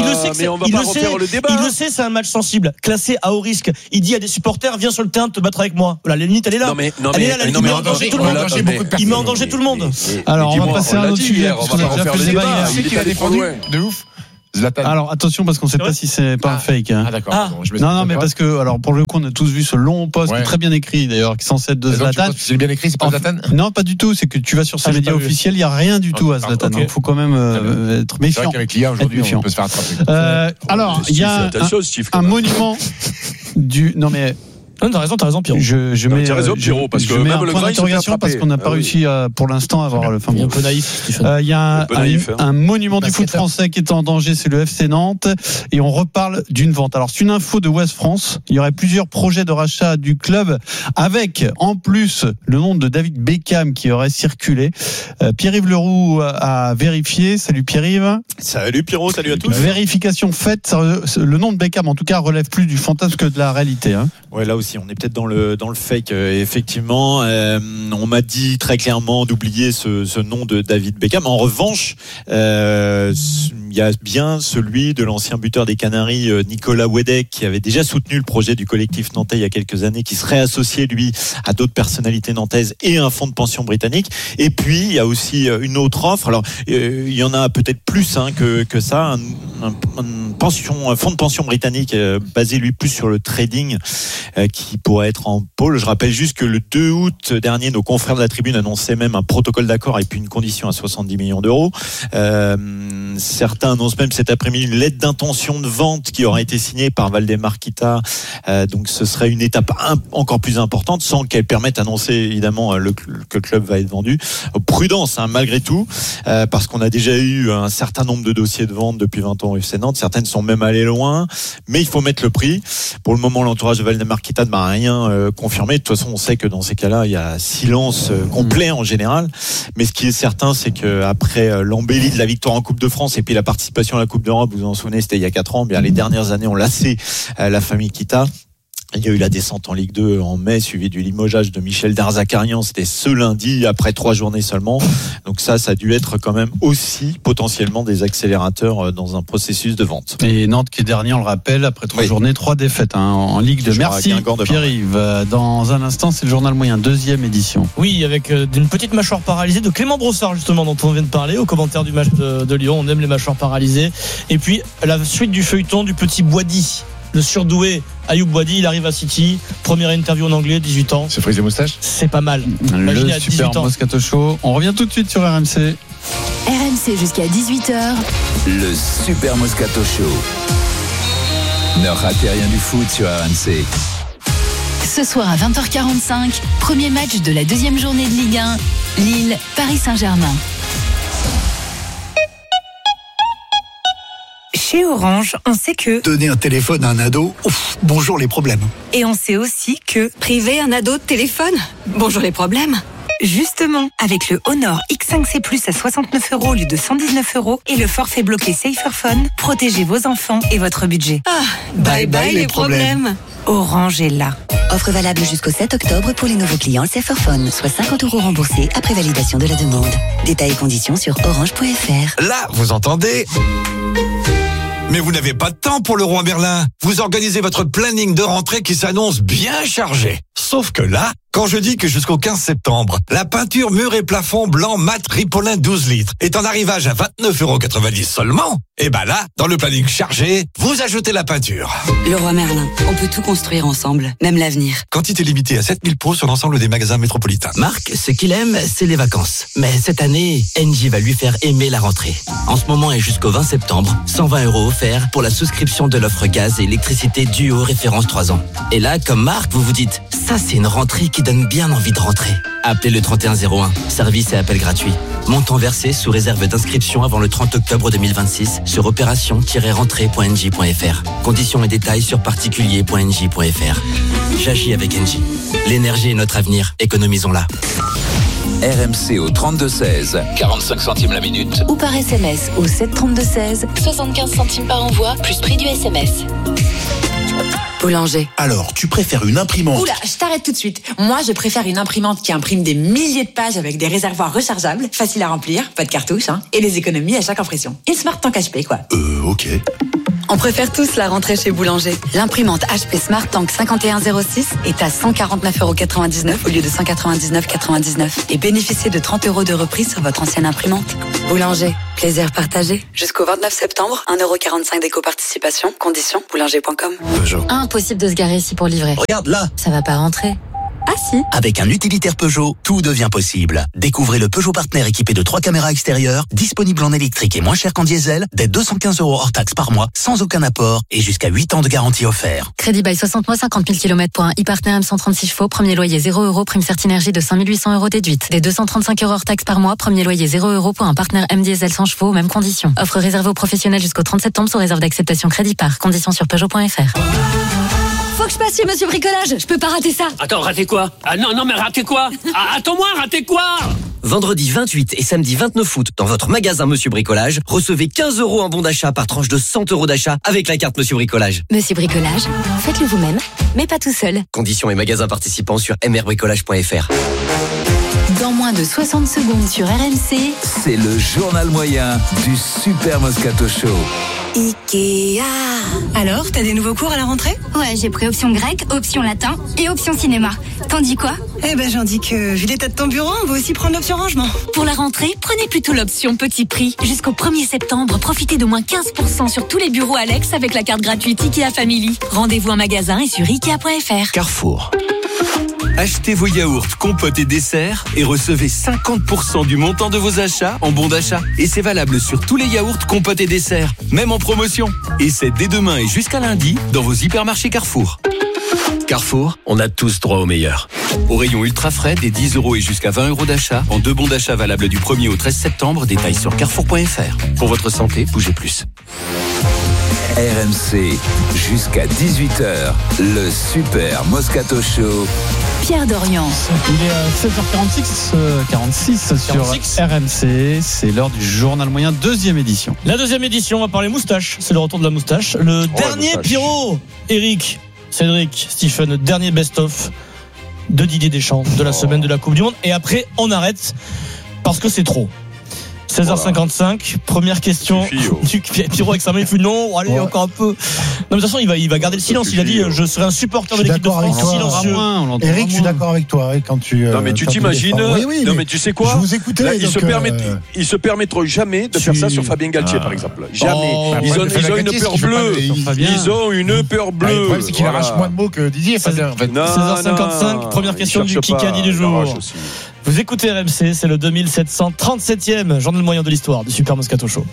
sait, c'est un match sensible, classé à haut risque. Il dit à des supporters, viens sur le terrain te battre avec moi. Voilà, la limite elle est là. Il met en danger tout le monde. Il met en danger tout le monde. Alors on va passer à un autre sujet parce qu'on a déjà fait le débat. C'est qui l'a défendu de ouf. Zlatan. Alors attention parce qu'on ne sait pas si c'est pas un fake. Hein. Ah d'accord. Non mais parce que alors pour le coup on a tous vu ce long post très bien écrit d'ailleurs qui est censé être de Zlatan. C'est bien écrit, c'est pas Zlatan. Non pas du tout. C'est que tu vas sur ces médias officiels, il y a rien du tout à Zlatan. Donc faut quand même être méfiant. C'est vrai qu'avec l'IA aujourd'hui on peut se faire attraper. Alors il y a un monument du T'as raison, Pierrot. Je mets Pierrot, parce que même un point d'interrogation parce qu'on n'a pas réussi pour l'instant à avoir le fin mot. Un peu naïf. Il y a un monument du foot français qui est en danger, c'est le FC Nantes, et on reparle d'une vente. Alors c'est une info de Ouest France. Il y aurait plusieurs projets de rachat du club, avec en plus le nom de David Beckham qui aurait circulé. Pierre-Yves Leroux a vérifié. Salut Pierre-Yves. Salut Pierrot, salut à tous. Vérification faite. Le nom de Beckham en tout cas relève plus du fantasme que de la réalité. Ouais, là aussi on est peut-être dans le fake. Effectivement, on m'a dit très clairement d'oublier ce nom de David Beckham. En revanche, il y a bien celui de l'ancien buteur des Canaries, Nicolas Wedek, qui avait déjà soutenu le projet du collectif nantais il y a quelques années, qui serait associé lui à d'autres personnalités nantaises et un fonds de pension britannique. Et puis il y a aussi une autre offre. Alors il y en a peut-être plus que ça. Un fonds de pension britannique basé lui plus sur le trading, qui pourrait être en pôle. Je rappelle juste que le 2 août dernier, nos confrères de la Tribune annonçaient même un protocole d'accord et puis une condition à 70 millions d'euros. Certains annoncent même cet après-midi une lettre d'intention de vente qui aura été signée par Valdemar Kita. Donc ce serait une étape encore plus importante, sans qu'elle permette d'annoncer évidemment que le club va être vendu. Prudence malgré tout, parce qu'on a déjà eu un certain nombre de dossiers de vente depuis 20 ans au FC Nantes. Certaines sont même allées loin, mais il faut mettre le prix. Pour le moment, l'entourage de Valdemar Kita ne m'a rien confirmé. De toute façon, on sait que dans ces cas-là, il y a silence complet en général. Mais ce qui est certain, c'est qu'après l'embellie de la victoire en Coupe de France et puis la participation à la Coupe d'Europe, vous vous en souvenez, c'était il y a 4 ans, bien les dernières années ont lassé la famille Kita. Il y a eu la descente en Ligue 2 en mai, suivi du limogeage de Michel Darzacarian. C'était ce lundi, après 3 journées seulement. Donc ça a dû être quand même aussi potentiellement des accélérateurs dans un processus de vente. Et Nantes qui est dernier, on le rappelle, après 3 journées, 3 défaites en Ligue 2. Merci Pierre-Yves. Dans un instant, c'est le journal moyen, 2e édition. Oui, avec une petite mâchoire paralysée de Clément Brossard, justement, dont on vient de parler, au commentaire du match de Lyon. On aime les mâchoires paralysées. Et puis, la suite du feuilleton du petit Boidi. Le surdoué Ayoub Boadi, il arrive à City. Première interview en anglais, 18 ans. C'est frise et moustache. C'est pas mal. Le super Moscato Show. On revient tout de suite sur RMC. RMC jusqu'à 18h. Le super Moscato Show. Ne ratez rien du foot sur RMC. Ce soir à 20h45, premier match de la 2e journée de Ligue 1. Lille, Paris Saint-Germain. Chez Orange, on sait que donner un téléphone à un ado, bonjour les problèmes. Et on sait aussi que priver un ado de téléphone, bonjour les problèmes. Justement, avec le Honor X5C Plus à 69 € au lieu de 119 € et le forfait bloqué SaferPhone, protégez vos enfants et votre budget. Bye bye les problèmes. Orange est là. Offre valable jusqu'au 7 octobre pour les nouveaux clients SaferPhone, soit 50 € remboursés après validation de la demande. Détails et conditions sur orange.fr. Là, vous entendez ? Mais vous n'avez pas de temps pour le roi Merlin. Vous organisez votre planning de rentrée qui s'annonce bien chargé. Sauf que là, quand je dis que jusqu'au 15 septembre, la peinture mur et plafond blanc mat Ripolin 12 litres est en arrivage à 29,90 € seulement, et ben là, dans le planning chargé, vous ajoutez la peinture. Le roi Merlin, on peut tout construire ensemble, même l'avenir. Quantité limitée à 7000 pots sur l'ensemble des magasins métropolitains. Marc, ce qu'il aime, c'est les vacances. Mais cette année, Engie va lui faire aimer la rentrée. En ce moment et jusqu'au 20 septembre, 120 € offerts pour la souscription de l'offre gaz et électricité Duo référence 3 ans. Et là, comme Marc, vous vous dites, ça c'est une rentrée qui donne bien envie de rentrer. Appelez le 3101, service et appel gratuit. Montant versé sous réserve d'inscription avant le 30 octobre 2026 sur opération-rentrée.engie.fr. Conditions et détails sur particulier.engie.fr. J'agis avec Engie. L'énergie est notre avenir, économisons-la. RMC au 32-16, 45 centimes la minute. Ou par SMS au 7 32 16, 75 centimes par envoi, plus prix du SMS. Boulanger. Alors, tu préfères une imprimante? Oula, je t'arrête tout de suite. Moi, je préfère une imprimante qui imprime des milliers de pages avec des réservoirs rechargeables, faciles à remplir, pas de cartouches, et des économies à chaque impression. Une Smart Tank HP, quoi. Ok. On préfère tous la rentrée chez Boulanger. L'imprimante HP Smart Tank 5106 est à 149,99€ au lieu de 199,99€. Et bénéficiez de 30 € de reprise sur votre ancienne imprimante. Boulanger, plaisir partagé. Jusqu'au 29 septembre, 1,45€ d'éco-participation. Conditions, boulanger.com. Impossible de se garer ici pour livrer. Regarde là. Ça va pas rentrer. Ah si. Avec un utilitaire Peugeot, tout devient possible. Découvrez le Peugeot Partner équipé de 3 caméras extérieures, disponible en électrique et moins cher qu'en diesel, dès 215€ hors taxe par mois, sans aucun apport et jusqu'à 8 ans de garantie offert. Crédit bail 60 mois, 50 000 km pour un e-Partner M136 chevaux, premier loyer 0€, prime Certinergie de 5 800€ déduite. Dès 235€ hors taxe par mois, premier loyer 0€ pour un Partner M diesel 100 chevaux, mêmes conditions. Offre réservée aux professionnels jusqu'au 30 septembre sous réserve d'acceptation crédit par. Conditions sur Peugeot.fr. Faut que je passe chez Monsieur Bricolage, je peux pas rater ça. Attends, rater quoi? Ah non, mais rater quoi? Attends-moi, rater quoi? Vendredi 28 et samedi 29 août, dans votre magasin Monsieur Bricolage, recevez 15€ en bon d'achat par tranche de 100€ d'achat avec la carte Monsieur Bricolage. Monsieur Bricolage, faites-le vous-même, mais pas tout seul. Conditions et magasins participants sur mrbricolage.fr. Dans moins de 60 secondes sur RMC, c'est le journal moyen du Super Moscato Show. Ikea. Alors, t'as des nouveaux cours à la rentrée? Ouais, j'ai pris option grec, option latin et option cinéma. T'en dis quoi? Eh ben, j'en dis que, vu l'état de ton bureau, on va aussi prendre l'option rangement. Pour la rentrée, prenez plutôt l'option petit prix. Jusqu'au 1er septembre, profitez de moins 15% sur tous les bureaux Alex avec la carte gratuite Ikea Family. Rendez-vous en magasin et sur Ikea.fr. Carrefour. Achetez vos yaourts, compotes et desserts et recevez 50% du montant de vos achats en bon d'achat. Et c'est valable sur tous les yaourts, compotes et desserts, même en promotion. Et c'est dès demain et jusqu'à lundi dans vos hypermarchés Carrefour. Carrefour, on a tous droit au meilleur. Au rayon ultra frais, des 10€ et jusqu'à 20€ d'achat, en 2 bons d'achat valables du 1er au 13 septembre, détails sur carrefour.fr. Pour votre santé, bougez plus. RMC, jusqu'à 18h, le Super Moscato Show. Pierre Dorian. Il est 7h46 sur RMC. C'est l'heure du journal moyen, deuxième édition. La deuxième édition, on va parler moustache. C'est le retour de la moustache. Le dernier Pierrot, Eric, Cédric, Stephen, le dernier best-of de Didier Deschamps de la semaine de la Coupe du Monde. Et après, on arrête parce que c'est trop. 16h55, première question. Pierrot avec sa main, il fait non, allez, encore un peu. Non, mais de toute façon, il va garder le silence. Il a dit, je serai un supporter de l'équipe de France silencieux. Eric, je suis d'accord avec toi. Quand tu, non, mais tu t'imagines. Non, mais tu sais quoi? Je vous écoutais. Là, ils se permettront jamais de faire ça sur Fabien Galtier, par exemple. Jamais. Ils ont une peur bleue. Ils ont une peur bleue. Le problème, c'est qu'il arrache moins de mots que Didier. 16h55, première question du Kikadi du jour. Vous écoutez RMC, c'est le 2737e journal moyen de l'histoire du Super Moscato Show.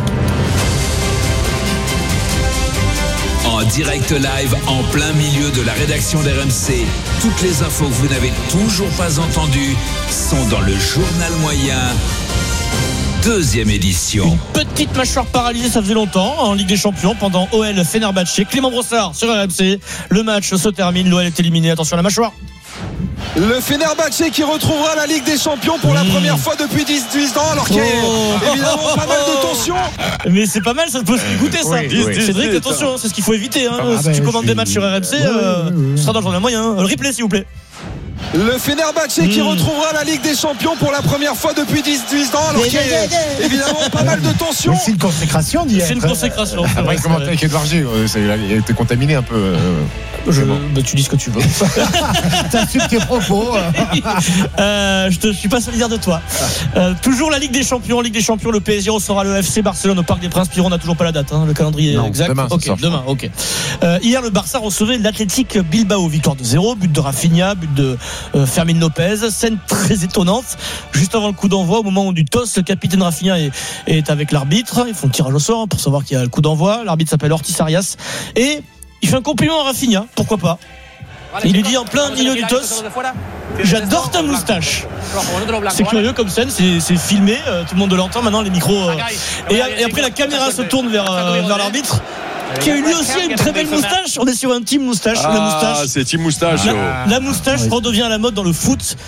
En direct live, en plein milieu de la rédaction d'RMC, toutes les infos que vous n'avez toujours pas entendues sont dans le journal moyen. Deuxième édition. Une petite mâchoire paralysée, ça faisait longtemps en Ligue des Champions pendant OL Fenerbahçe. Clément Brossard sur RMC. Le match se termine, l'OL est éliminé. Attention à la mâchoire. Le Fenerbahçe qui retrouvera la Ligue des Champions pour la première fois depuis 18 ans, alors qu'il y a évidemment pas mal de tensions. Mais c'est pas mal, ça peut se goûter ça. Cédric, attention, c'est ce qu'il faut éviter. Si tu commandes des matchs sur RMC, ce sera dans le journal moyen. Le replay, s'il vous plaît. Le Fenerbahçe qui retrouvera la Ligue des Champions pour la première fois depuis 18 ans, alors qu'il y a évidemment pas mal de tensions. C'est une consécration d'hier. C'est une consécration. Après, comment avec Edouard G, il a été contaminé un peu. Tu dis ce que tu veux. T'assumes tes propos. Je suis pas solidaire de toi. Toujours la Ligue des Champions. Ligue des Champions, le PSG recevra le FC Barcelone au Parc des Princes. Pierrot n'a toujours pas la date, le calendrier exact. Demain. Ok. Hier, le Barça recevait l'Athletic Bilbao. Victoire de 0, but de Rafinha, but de Fermin Lopez. Scène très étonnante. Juste avant le coup d'envoi, au moment du toss, le capitaine Rafinha est avec l'arbitre. Ils font le tirage au sort pour savoir qu'il y a le coup d'envoi. L'arbitre s'appelle Ortiz Arias. Et il fait un compliment à Rafinha, pourquoi pas. Il lui dit en plein milieu du toss, j'adore ta moustache. C'est curieux comme scène, c'est filmé, tout le monde l'entend maintenant, les micros. Et après la caméra se tourne vers l'arbitre, qui a eu lui aussi une très belle moustache. On est sur un team moustache. La moustache. C'est team moustache. La moustache redevient à la mode dans le foot.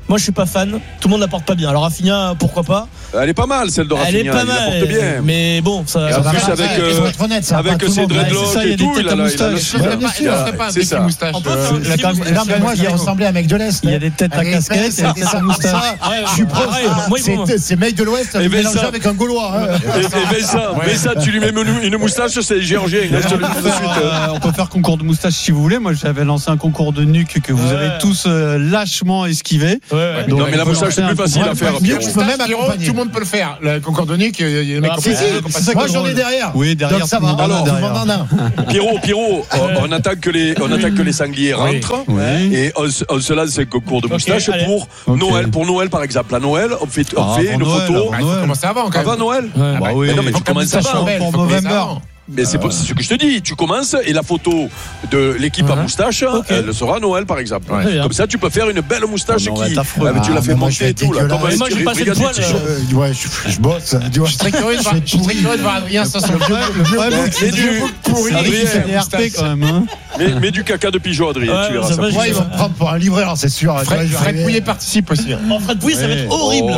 Moi, je suis pas fan. Tout le monde la porte pas bien. Alors Rafinha, pourquoi pas? Elle est pas mal, celle de Rafinha. Elle est pas mal. Il la porte bien. Mais bon, ça. Et en plus, avec ses dreadlocks et tout, il a c'est ça. Moi, il ressemblait à un mec de l'Est. Il y a des têtes à casquette et des moustaches. Je suis proche. C'est mec de l'Ouest mélangé avec un Gaulois. Et ça, tu lui mets une moustache, c'est géorgien. On peut faire concours de moustache si vous voulez. Moi, j'avais lancé un concours de nuque que vous avez tous lâchement esquivé. Non, mais la moustache, c'est plus facile à faire. Tout le monde peut le faire. Le concours de nuque, il y a des mecs qui moi, j'en ai derrière. Oui, derrière. Ça va. Alors, Pierrot, on attend que les sangliers rentrent et on se lance un concours de moustache pour Noël. Pour Noël, par exemple. À Noël, on fait une photo. Il faut commencer avant, quand même. Avant Noël. Oui, non, mais tu commences avant. Pour November. Mais c'est ce que je te dis. Tu commences et la photo de l'équipe à moustache, elle sera à Noël, par exemple. Comme ça, tu peux faire une belle moustache tu l'as fait monter et tout. Moi, j'ai pas cette toile. Je bosse. Je suis très curieux de voir Adrien sans son vieux pourri. Adrien, quand même. Mais du caca de pigeon, Adrien, tu verras ça. Moi, ils vont me prendre pour un livreur, c'est sûr. Fred Pouillet participe aussi. Fred Pouillet, ça va être horrible.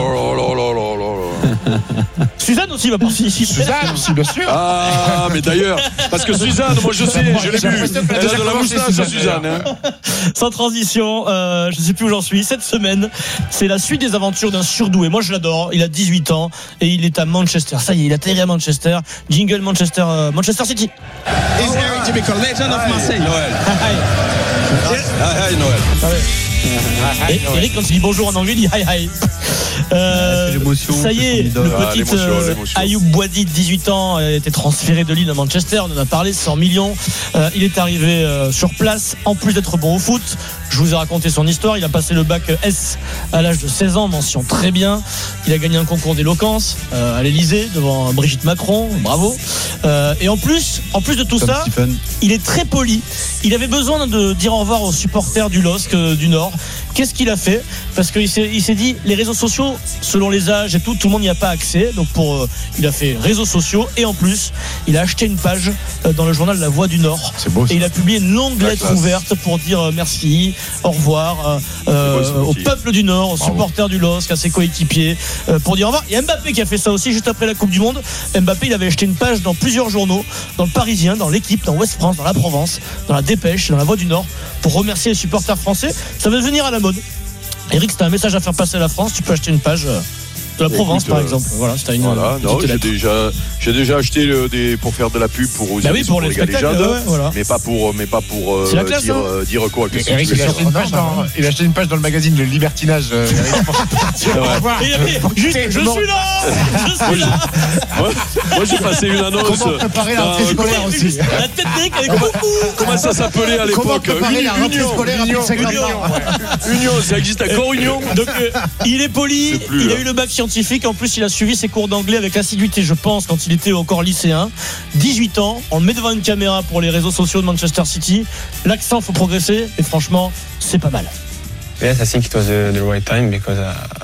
Suzanne aussi va participer. Suzanne aussi, bien sûr. Ah, mais d'ailleurs, parce que Suzanne, moi je sais, je l'ai vu. Elle a de la moustache, Suzanne. Sans transition, je sais plus où j'en suis. Cette semaine, c'est la suite des aventures d'un surdoué. Moi, je l'adore. Il a 18 ans et il est à Manchester. Ça y est, il a atterri à Manchester. Jingle Manchester City. Is Eric to become legend of Marseille? Noël. Hi, Noël. Et Eric, quand il dit bonjour en anglais, il dit hi hi. Ça y est, le petit Ayoub Boadi de 18 ans a été transféré de Lille à Manchester. On en a parlé, 100 millions. Il est arrivé sur place. En plus d'être bon au foot, je vous ai raconté son histoire. Il a passé le bac S à l'âge de 16 ans, mention très bien. Il a gagné un concours d'éloquence à l'Elysée devant Brigitte Macron. Bravo. Et en plus de tout ça, il est très poli. Il avait besoin de dire au revoir aux supporters du LOSC du Nord. Qu'est-ce qu'il a fait? Parce qu'il s'est dit, les réseaux sociaux, selon les âges et tout le monde n'y a pas accès. Donc il a fait réseaux sociaux et en plus, il a acheté une page dans le journal La Voix du Nord. C'est beau, ça. Et il a publié une longue lettre ouverte pour dire merci, au revoir au peuple du Nord, aux supporters du LOSC, à ses coéquipiers, pour dire au revoir. Il y a Mbappé qui a fait ça aussi juste après la Coupe du Monde. Mbappé, il avait acheté une page dans plusieurs journaux, dans le Parisien, dans l'Équipe, dans Ouest France, dans la Provence, dans la Dépêche, dans La Voix du Nord, pour remercier les supporters français. Ça va devenir à la mode. Eric, si t'as un message à faire passer à la France, tu peux acheter une page de la Provence, par exemple. Voilà, si t'as une. Voilà, non, j'ai déjà acheté pour faire de la pub pour bah oui, pour les spectacles, mais pas pour la classe, dire quoi. Eric, il a acheté une page dans le magazine Le Libertinage. Je suis là. Moi, j'ai passé une annonce. Comment préparer la rentrée scolaire aussi? La tête d'Eric avec comment ça s'appelait à l'époque? Comment préparer la rentrée scolaire? Union, ça existe encore, Union. Donc il est poli, il a eu le bac scientifique. En plus, il a suivi ses cours d'anglais avec assiduité, je pense, quand il était encore lycéen. 18 ans, on le met devant une caméra pour les réseaux sociaux de Manchester City. L'accent, faut progresser, et franchement, c'est pas mal. Yes, I think it was the right time because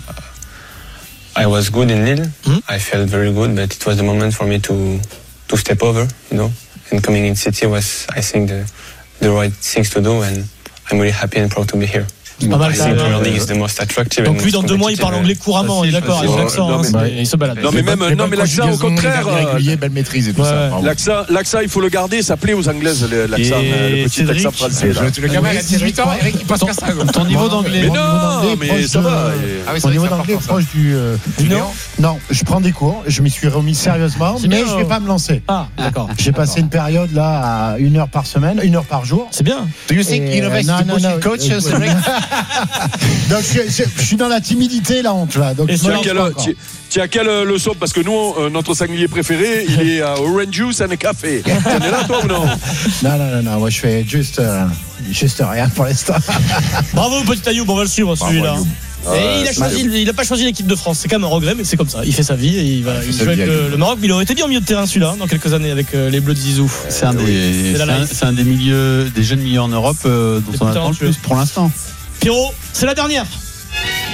I was good in Lille. I felt very good, but it was the moment for me to step over, And coming in City was, I think, the right things to do, and I'm really happy and proud to be here. C'est pas mal. I think Premier League is the most attractive. Donc lui, dans 2 mois, il parle anglais couramment. Il est d'accord avec l'accent. Il se balade. Non, mais l'accent, au contraire. Belle maîtrise et tout ça. L'accent, il faut le garder. Ça plaît aux Anglaises, l'accent, le petit accent français. Le gamin, il a 18 ans. Eric, il passe qu'à ça. Ton niveau d'anglais. Mais non, mais ça va. Ton niveau d'anglais est proche du néant. Non, je prends des cours. Je m'y suis remis sérieusement, mais je vais pas me lancer. Ah, d'accord. J'ai passé une période là à 1 heure par semaine, 1 heure par jour. C'est bien. Do you think university coach? Donc je suis dans la timidité, la honte là. Donc tu as quelle leçon? Parce que nous, notre sanglier préféré, il est à Orange Juice and Café. Tu es là, toi, ou non? Non. Moi, je fais juste rien pour l'instant. Bravo, petit Ayoub, on va le suivre celui-là. Et il n'a pas choisi l'équipe de France. C'est quand même un regret, mais c'est comme ça. Il fait sa vie et il va jouer avec le Maroc. Mais il aurait été bien au milieu de terrain celui-là dans quelques années avec les Bleus de Zizou. C'est un des jeunes milieux en Europe dont on attend le plus pour l'instant. Pierrot, c'est la dernière.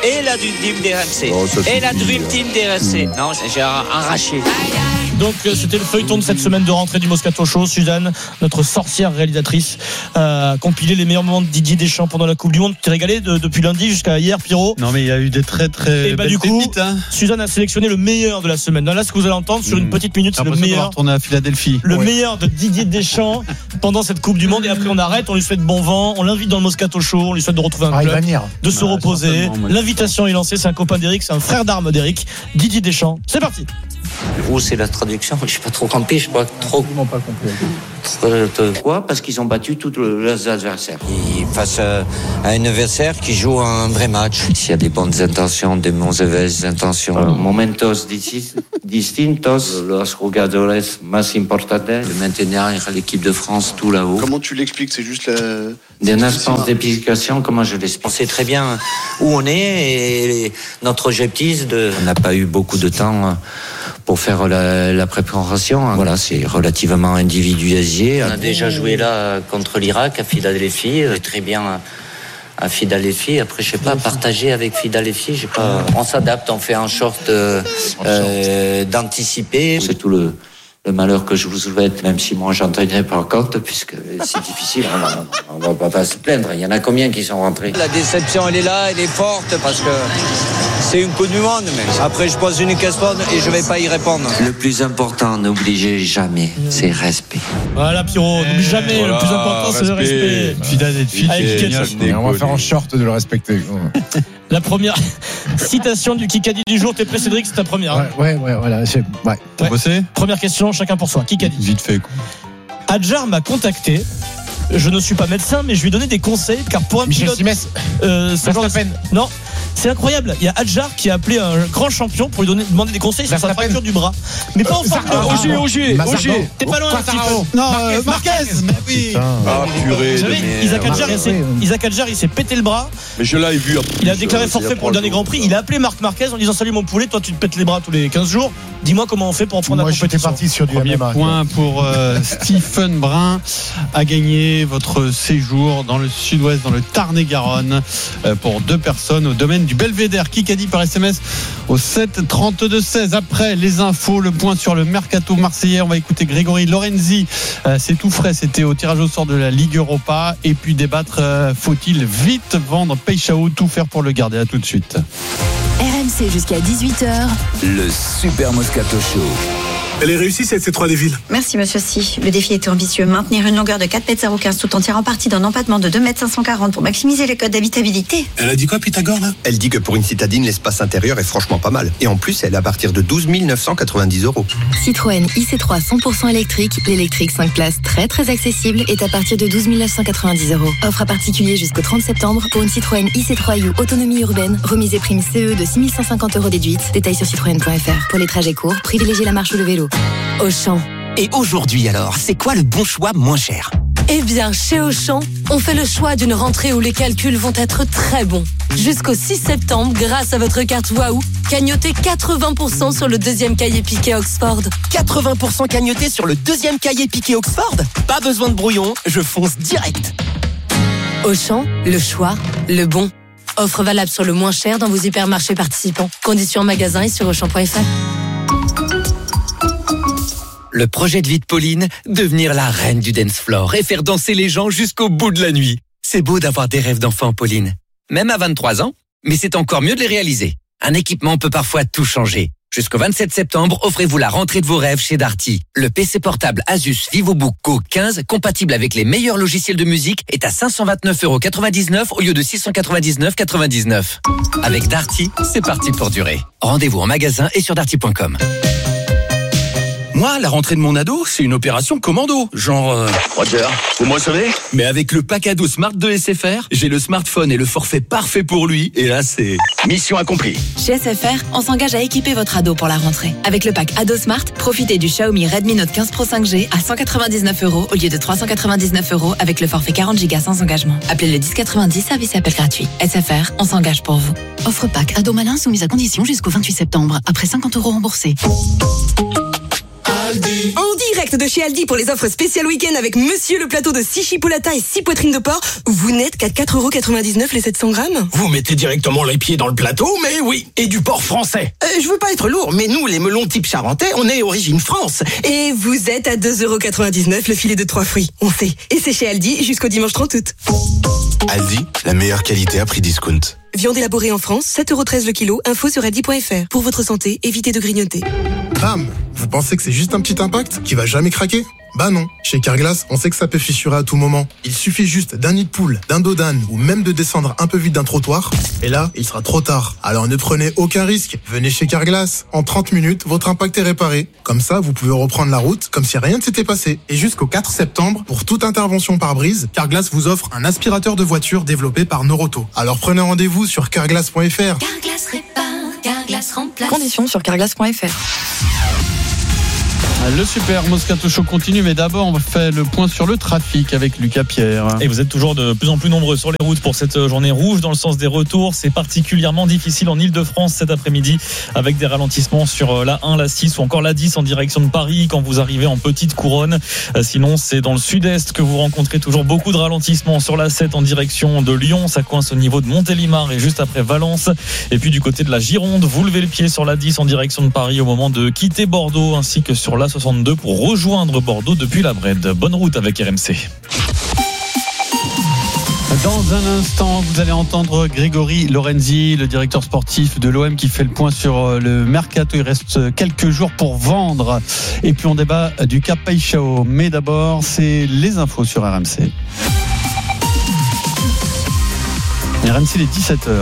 et la Dream Team d'RMC. Et la Dream Team d'RMC. Non, j'ai arraché. Donc c'était le feuilleton de cette semaine de rentrée du Moscato Show. Suzanne, notre sorcière réalisatrice, a compilé les meilleurs moments de Didier Deschamps pendant la Coupe du Monde. Tu t'es régalé depuis lundi jusqu'à hier, Pierrot? Non, mais il y a eu des très très belles du coup, pépites, hein. Suzanne a sélectionné le meilleur de la semaine. Là, ce que vous allez entendre sur une petite minute, c'est le meilleur. On à Philadelphie. Le meilleur de Didier Deschamps pendant cette Coupe du Monde. Et après, on arrête, on lui souhaite bon vent, on l'invite dans le Moscato Show, on lui souhaite de retrouver un club, de se reposer. L'invitation est lancée. C'est un copain d'Eric, c'est un frère d'armes d'Eric, Didier Deschamps. C'est parti. Où c'est la traduction? Je sais pas trop compris, je crois trop. Ils m'ont pas compris. Quoi? Parce qu'ils ont battu tous leurs adversaires. Face à un adversaire qui joue un vrai match. S'il y a des bonnes intentions, des mauvaises intentions. Momentos distintos, los jugadores más importantes. De maintenir l'équipe de France tout là-haut. Comment tu l'expliques? C'est juste Des instances d'explication, comment je l'explique? On sait très bien où on est et notre objectif on n'a pas eu beaucoup de temps pour faire la préparation. Voilà, c'est relativement individualisé. On a déjà joué là contre l'Irak à Philadelphie, très bien à Philadelphie. Après, je sais pas, partager avec Philadelphie, je sais pas. On s'adapte, on fait un short d'anticiper. C'est tout le malheur que je vous souhaite, même si moi j'en tiendrai pas compte, puisque c'est difficile, on va pas se plaindre. Il y en a combien qui sont rentrés? La déception, elle est là, elle est forte, parce que c'est une Coupe du Monde, mais après je pose une question et je vais pas y répondre. Le plus important, n'oubliez jamais, c'est respect. Voilà, Pierrot, n'oublie jamais, le plus important, c'est le respect. On va faire en short de le respecter. La première citation du Kikadi du jour, t'es prêt, Cédric, c'est ta première. Ouais, voilà. T'as bossé? Première question, chacun pour soi. Kikadi. Vite fait, quoi. Adjar m'a contacté. Je ne suis pas médecin, mais je lui ai donné des conseils, car pour un pilote, non, c'est incroyable. Il y a Adjar qui a appelé un grand champion pour lui demander des conseils sur sa fracture du bras, mais pas en Formule 1. Ogier. T'es pas loin un petit peu. Non, Marquez. Mais oui. Ah purée. Vous savez, Isaac Adjar, il s'est pété le bras. Mais je l'avais vu. Il a déclaré forfait pour le dernier Grand Prix. Il a appelé Marc Marquez en disant: salut mon poulet, toi tu te pètes les bras tous les 15 jours. Dis-moi comment on fait pour en prendre la compétition. Moi, j'étais parti sur du premier MMA. Point pour Stephen Brun a gagné votre séjour dans le sud-ouest, dans le Tarn-et-Garonne, pour 2 personnes au domaine du Belvédère. Kikadi par SMS au 7 32 16. Après les infos, le point sur le mercato marseillais. On va écouter Grégory Lorenzi. C'est tout frais. C'était au tirage au sort de la Ligue Europa. Et puis débattre, faut-il vite vendre Peixao, tout faire pour le garder? À tout de suite. RMC jusqu'à 18h. Le Super Moscato Show. Elle est réussie cette C3 des villes. Merci monsieur Si. Le défi était ambitieux. Maintenir une longueur de 4,015 m tout en tirant parti d'un empattement de 2,540 m pour maximiser les codes d'habitabilité. Elle a dit quoi Pythagore là? Elle dit que pour une citadine, l'espace intérieur est franchement pas mal. Et en plus, elle est à partir de 12 990 €. Citroën IC3 100% électrique. L'électrique 5 places très très accessible est à partir de 12 990 €. Offre à particulier jusqu'au 30 septembre pour une Citroën IC3U autonomie urbaine. Remise et prime CE de 6 150 € déduite. Détails sur citroën.fr. Pour les trajets courts, privilégiez la marche ou le vélo. Auchan. Et aujourd'hui alors, c'est quoi le bon choix moins cher? Eh bien, chez Auchan, on fait le choix d'une rentrée où les calculs vont être très bons. Jusqu'au 6 septembre, grâce à votre carte Waouh, cagnotez 80% sur le deuxième cahier piqué Oxford. 80% cagnoté sur le deuxième cahier piqué Oxford? Pas besoin de brouillon, je fonce direct. Auchan, le choix, le bon. Offre valable sur le moins cher dans vos hypermarchés participants. Conditions en magasin et sur Auchan.fr. Le projet de vie de Pauline, devenir la reine du dance floor et faire danser les gens jusqu'au bout de la nuit. C'est beau d'avoir des rêves d'enfant, Pauline. Même à 23 ans, mais c'est encore mieux de les réaliser. Un équipement peut parfois tout changer. Jusqu'au 27 septembre, offrez-vous la rentrée de vos rêves chez Darty. Le PC portable Asus VivoBook Go 15, compatible avec les meilleurs logiciels de musique, est à 529,99 € au lieu de 699,99 €. Avec Darty, c'est parti pour durer. Rendez-vous en magasin et sur darty.com. Moi, la rentrée de mon ado, c'est une opération commando. Genre... Roger, vous me recevez? Mais avec le pack ado Smart de SFR, j'ai le smartphone et le forfait parfait pour lui. Et là, c'est... Mission accomplie. Chez SFR, on s'engage à équiper votre ado pour la rentrée. Avec le pack Ado Smart, profitez du Xiaomi Redmi Note 15 Pro 5G à 199 € au lieu de 399 € avec le forfait 40 Go sans engagement. Appelez le 1090, service et appel gratuit. SFR, on s'engage pour vous. Offre pack Ado Malin soumise à condition jusqu'au 28 septembre, après 50 € remboursés. On direct de chez Aldi pour les offres spéciales week-end avec monsieur le plateau de 6 chipolatas et 6 poitrines de porc. Vous n'êtes qu'à 4,99€ les 700 grammes. Vous mettez directement les pieds dans le plateau, mais oui, et du porc français. Je veux pas être lourd, mais nous, les melons type charentais, on est origine France. Et vous êtes à 2,99€ le filet de 3 fruits. On sait. Et c'est chez Aldi jusqu'au dimanche 30 août. Aldi, la meilleure qualité à prix discount. Viande élaborée en France, 7,13€ le kilo. Info sur aldi.fr. Pour votre santé, évitez de grignoter. Bam! Vous pensez que c'est juste un petit impact qui va jamais craquer? Bah non. Chez Carglass, on sait que ça peut fissurer à tout moment. Il suffit juste d'un nid de poule, d'un dos d'âne ou même de descendre un peu vite d'un trottoir. Et là, il sera trop tard. Alors ne prenez aucun risque. Venez chez Carglass. En 30 minutes, votre impact est réparé. Comme ça, vous pouvez reprendre la route comme si rien ne s'était passé. Et jusqu'au 4 septembre, pour toute intervention par brise, Carglass vous offre un aspirateur de voiture développé par Noroto. Alors prenez rendez-vous sur carglass.fr. Carglass répare, Carglass remplace. Conditions sur carglass.fr. Le Super Moscato Show continue, mais d'abord on fait le point sur le trafic avec Lucas Pierre. Et vous êtes toujours de plus en plus nombreux sur les routes pour cette journée rouge dans le sens des retours. C'est particulièrement difficile en Ile-de-France cet après-midi avec des ralentissements sur la 1, la 6 ou encore la 10 en direction de Paris quand vous arrivez en petite couronne. Sinon c'est dans le sud-est que vous rencontrez toujours beaucoup de ralentissements sur la 7 en direction de Lyon. Ça coince au niveau de Montélimar et juste après Valence. Et puis du côté de la Gironde, vous levez le pied sur la 10 en direction de Paris au moment de quitter Bordeaux ainsi que sur la 62 pour rejoindre Bordeaux depuis la Brède. Bonne route avec RMC. Dans un instant, vous allez entendre Grégory Lorenzi, le directeur sportif de l'OM qui fait le point sur le mercato. Il reste quelques jours pour vendre. Et puis on débat du cas Paixão. Mais d'abord, c'est les infos sur RMC. RMC, il est 17h.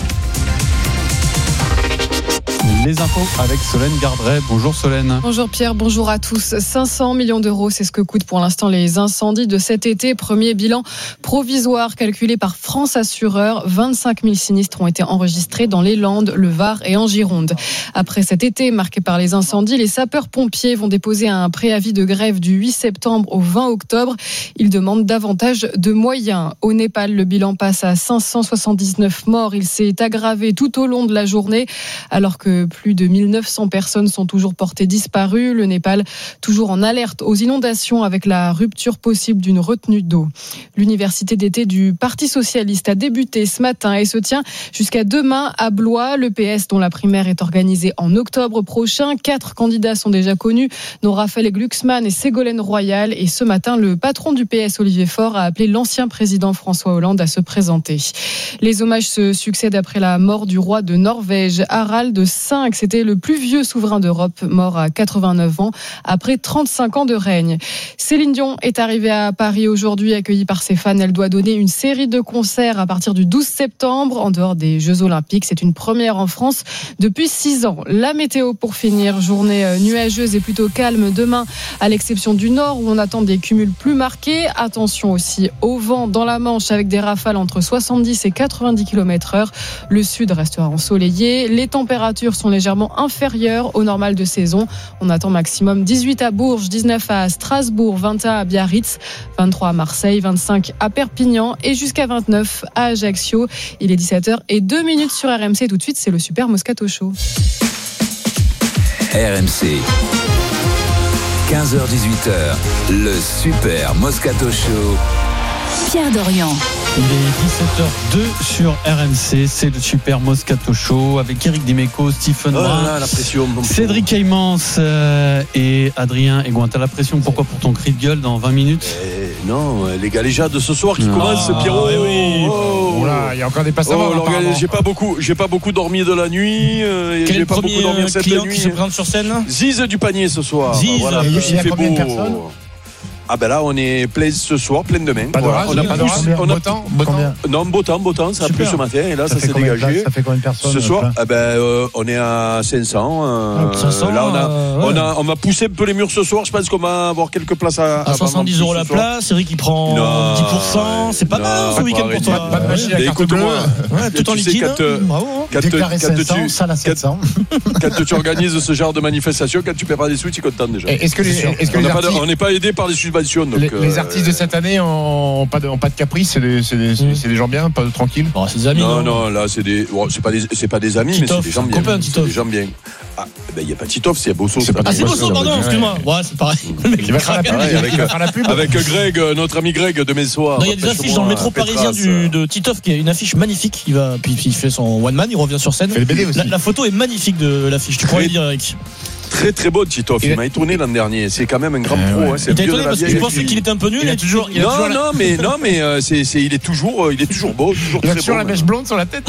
Les infos avec Solène Gardret. Bonjour Solène. Bonjour Pierre, bonjour à tous. 500 millions d'euros, c'est ce que coûtent pour l'instant les incendies de cet été. Premier bilan provisoire calculé par France Assureur. 25 000 sinistres ont été enregistrés dans les Landes, le Var et en Gironde. Après cet été marqué par les incendies, les sapeurs-pompiers vont déposer un préavis de grève du 8 septembre au 20 octobre. Ils demandent davantage de moyens. Au Népal, le bilan passe à 579 morts. Il s'est aggravé tout au long de la journée alors que plus de 1900 personnes sont toujours portées disparues. Le Népal, toujours en alerte aux inondations avec la rupture possible d'une retenue d'eau. L'université d'été du Parti Socialiste a débuté ce matin et se tient jusqu'à demain à Blois. Le PS, dont la primaire est organisée en octobre prochain. 4 candidats sont déjà connus, dont Raphaël Glucksmann et Ségolène Royal. Et ce matin, le patron du PS, Olivier Faure, a appelé l'ancien président François Hollande à se présenter. Les hommages se succèdent après la mort du roi de Norvège, Harald V. C'était le plus vieux souverain d'Europe, mort à 89 ans, après 35 ans de règne. Céline Dion est arrivée à Paris aujourd'hui, accueillie par ses fans. Elle doit donner une série de concerts à partir du 12 septembre, en dehors des Jeux Olympiques. C'est une première en France depuis 6 ans. La météo pour finir, journée nuageuse et plutôt calme demain, à l'exception du nord, où on attend des cumuls plus marqués. Attention aussi au vent dans la Manche, avec des rafales entre 70 et 90 km/h. Le sud restera ensoleillé. Les températures sont légèrement inférieures au normal de saison. On attend maximum 18 à Bourges, 19 à Strasbourg, 21 à Biarritz, 23 à Marseille, 25 à Perpignan et jusqu'à 29 à Ajaccio. Il est 17h02 sur RMC. Tout de suite, c'est le Super Moscato Show. RMC 15h-18h, le Super Moscato Show. Pierre Dorian. Il est 17h02 sur RMC, c'est le Super Moscato Show avec Eric Dimeco, Stephen Brun, Cédric Caïmans et Adrien Egouin. T'as la pression, pourquoi pour ton cri de gueule dans 20 minutes? Non, les galéjades de ce soir qui commencent, Pierrot. Il y a encore des passes à voir. J'ai pas beaucoup dormi de la nuit. Quel est le premier client qui se présente sur scène? Ziz du panier ce soir. Ziz, voilà, il y a combien de personnes? Ah ben là on est plein ce soir, plein demain. Pas d'orage, beau temps, ça a plu ce matin et là ça s'est dégagé. Ça fait combien de personnes ce soir? On est à 500. 500 là on va pousser un peu les murs ce soir. Je pense qu'on va avoir quelques places à 70 € la place. Eric qui prend 10%. C'est pas mal ce week-end pour toi. Pas de machine à carte bleue. Tout en liquide. Déclaré 500, ça à 700. Quand tu organises ce genre de manifestation, quand tu perds pas des sous, tu es content déjà. Est-ce que on n'est pas aidé par les subventions suspension. Donc, les artistes de cette année ont pas de caprice, c'est des gens bien, pas tranquilles. Bon, c'est des amis. Non, là c'est pas des amis, Titoff, mais c'est des gens bien. C'est des gens bien. Ah, il n'y a pas Titoff, c'est Bosso. C'est Bosso, pardon, excuse-moi. Ouais, c'est pareil. Il va faire la pub. Avec Greg, notre ami Greg de Messoir. Il y a des affiches dans le métro parisien de Titoff qui est une affiche magnifique. Puis il fait son one man, il revient sur scène. La photo est magnifique de l'affiche. Tu pourrais le dire, Eric. Très très bon Titoff, il m'a étonné l'an dernier. C'est quand même un grand pro. Il t'a étonné parce que tu pensais qu'il était un peu nul. Non, mais il est toujours beau, toujours très bon. La mèche blonde sur la tête.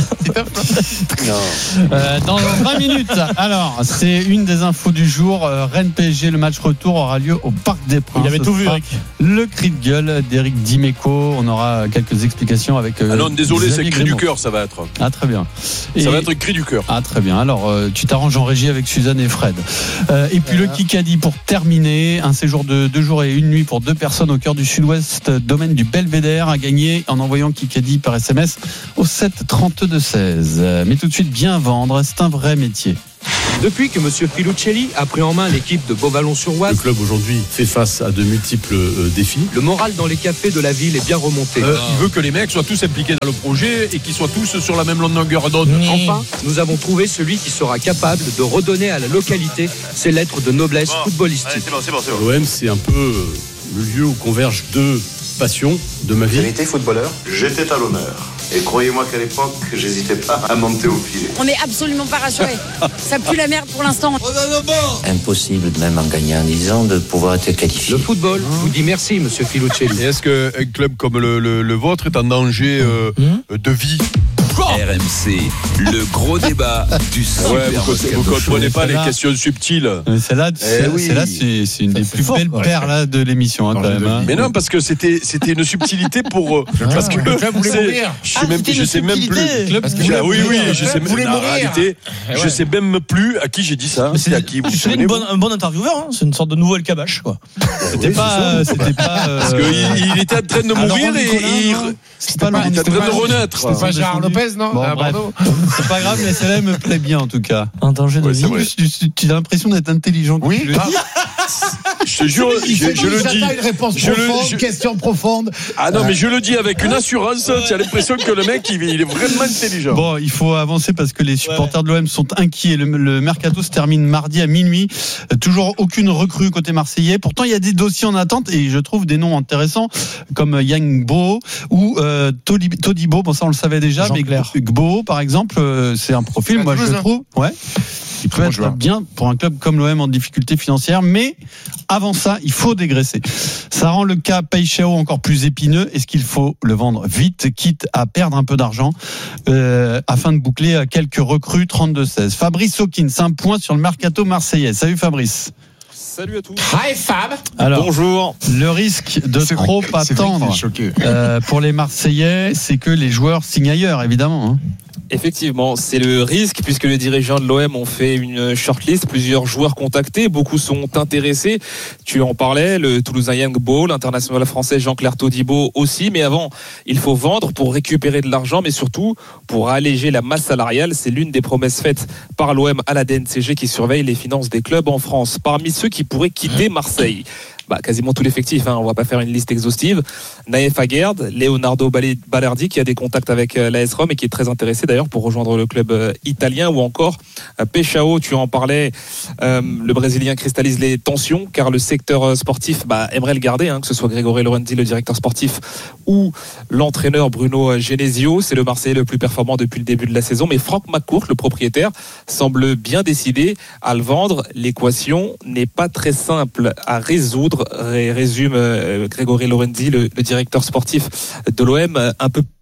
Dans 20 minutes. Alors, c'est une des infos du jour. Rennes PSG, le match retour aura lieu au Parc des Princes. Il avait tout vu, Eric. Le cri de gueule d'Éric Dimeco. On aura quelques explications avec. Ah non, désolé, c'est le cri du cœur, ça va être. Ah, très bien. Ça va être le cri du cœur. Ah, très bien. Alors, tu t'arranges en régie avec Suzanne et Fred. Et puis le Kikadi pour terminer, un séjour de 2 jours et 1 nuit pour 2 personnes au cœur du sud-ouest, domaine du Belvédère, à gagner en envoyant Kikadi par SMS au 7 32 16. Mais tout de suite, bien vendre, c'est un vrai métier. Depuis que M. Filuccelli a pris en main l'équipe de Beauvallon-sur-Oise, le club aujourd'hui fait face à de multiples défis. Le moral dans les cafés de la ville est bien remonté. Il veut que les mecs soient tous impliqués dans le projet et qu'ils soient tous sur la même longueur d'onde. Enfin, nous avons trouvé celui qui sera capable de redonner à la localité ses lettres de noblesse footballistique. C'est bon. L'OM, c'est un peu le lieu où convergent 2 passions de ma vie. Vérité footballeur, j'étais à l'honneur. Et croyez-moi qu'à l'époque, j'hésitais pas à monter au filet. On n'est absolument pas rassurés. Ça pue la merde pour l'instant. Impossible, même en gagnant 10 ans, de pouvoir être qualifié. Le football vous dit merci, M. Filuccelli. Et est-ce qu'un club comme le vôtre est en danger de vie? RMC, le gros débat du Super Moscato. Vous ne comprenez pas les questions subtiles. Celle-là, c'est une des plus belles perles de l'émission, quand même. Mais non, parce que c'était une subtilité pour. Parce que le club voulait mourir. Je sais même plus. Oui, je sais même. En réalité, je sais même plus à qui j'ai dit ça. C'est à qui. C'est un bon intervieweur. C'est une sorte de nouveau El Kabash, quoi. C'était pas. Parce qu'il était en train de mourir et il était en train de renaître. C'était pas Gérard Lopez, non? C'est pas grave, mais celle-là me plaît bien en tout cas. Un danger de vie. Tu as l'impression d'être intelligent. Oui. Je te jure, je le dis. Une réponse profonde, question profonde. Ah non, mais je le dis avec une assurance. Tu as l'impression que le mec, il est vraiment intelligent. Bon, il faut avancer parce que les supporters de l'OM sont inquiets. Le mercato se termine mardi à minuit. Toujours aucune recrue côté marseillais. Pourtant, il y a des dossiers en attente et je trouve des noms intéressants comme Yang Bo ou Todibo. Bon, ça on le savait déjà, mais Gbo, par exemple, c'est un profil, moi je trouve, qui peut être bien pour un club comme l'OM en difficulté financière, mais avant ça, il faut dégraisser. Ça rend le cas Paixão encore plus épineux. Est-ce qu'il faut le vendre vite, quitte à perdre un peu d'argent, afin de boucler quelques recrues 32-16? Fabrice Hawkins, un point sur le mercato marseillais. Salut Fabrice. Salut à tous. Hi Fab. Alors, bonjour. Le risque de trop attendre pour les Marseillais, c'est que les joueurs signent ailleurs, évidemment. Effectivement, c'est le risque puisque les dirigeants de l'OM ont fait une shortlist, plusieurs joueurs contactés, beaucoup sont intéressés. Tu en parlais, le Toulousain Yang Bo, l'international français Jean-Claire Todibo aussi. Mais avant, il faut vendre pour récupérer de l'argent, mais surtout pour alléger la masse salariale. C'est l'une des promesses faites par l'OM à la DNCG qui surveille les finances des clubs en France. Parmi ceux qui pourraient quitter Marseille, quasiment tout l'effectif, on va pas faire une liste exhaustive. Naïf Aguerd, Leonardo Balerdi qui a des contacts avec l'AS Rome et qui est très intéressé d'ailleurs pour rejoindre le club italien, ou encore Paixão, tu en parlais, le Brésilien cristallise les tensions car le secteur sportif aimerait le garder, que ce soit Grégory Lorenzi, le directeur sportif, ou l'entraîneur Bruno Genesio. C'est le Marseillais le plus performant depuis le début de la saison, mais Franck McCourt, le propriétaire, semble bien décidé à le vendre. L'équation n'est pas très simple à résoudre, résume Grégory Lorenzi, le directeur sportif de l'OM, un peu.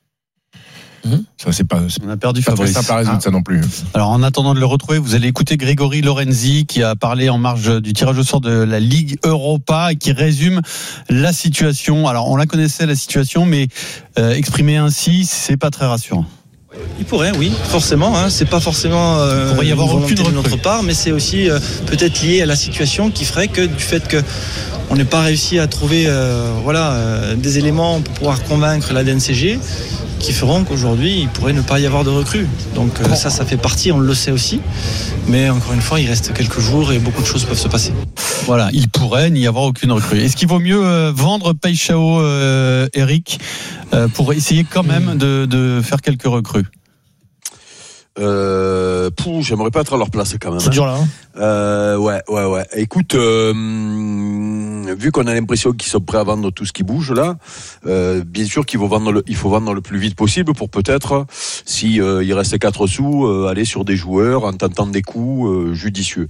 Ça, c'est pas, on a perdu pas Fabrice. très simple à résoudre, ça non plus. Alors, en attendant de le retrouver, vous allez écouter Grégory Lorenzi qui a parlé en marge du tirage au sort de la Ligue Europa et qui résume la situation. Alors, on la connaissait, la situation, mais exprimée ainsi, c'est pas très rassurant. Il pourrait, oui, forcément. C'est pas forcément il pourrait y avoir aucune de notre part, mais c'est aussi peut-être lié à la situation qui ferait que du fait que on n'ait pas réussi à trouver des éléments pour pouvoir convaincre la DNCG, qui feront qu'aujourd'hui il pourrait ne pas y avoir de recrues. Donc ça fait partie, on le sait aussi. Mais encore une fois, il reste quelques jours et beaucoup de choses peuvent se passer. Voilà, il pourrait n'y avoir aucune recrue. Est-ce qu'il vaut mieux vendre Paixão, Eric, pour essayer quand même de faire quelques recrues? J'aimerais pas être à leur place quand même. C'est dur là. Ouais. Écoute, vu qu'on a l'impression qu'ils sont prêts à vendre tout ce qui bouge là, bien sûr qu'il faut vendre le plus vite possible pour peut-être, si il reste 4 sous, aller sur des joueurs en tentant des coups judicieux.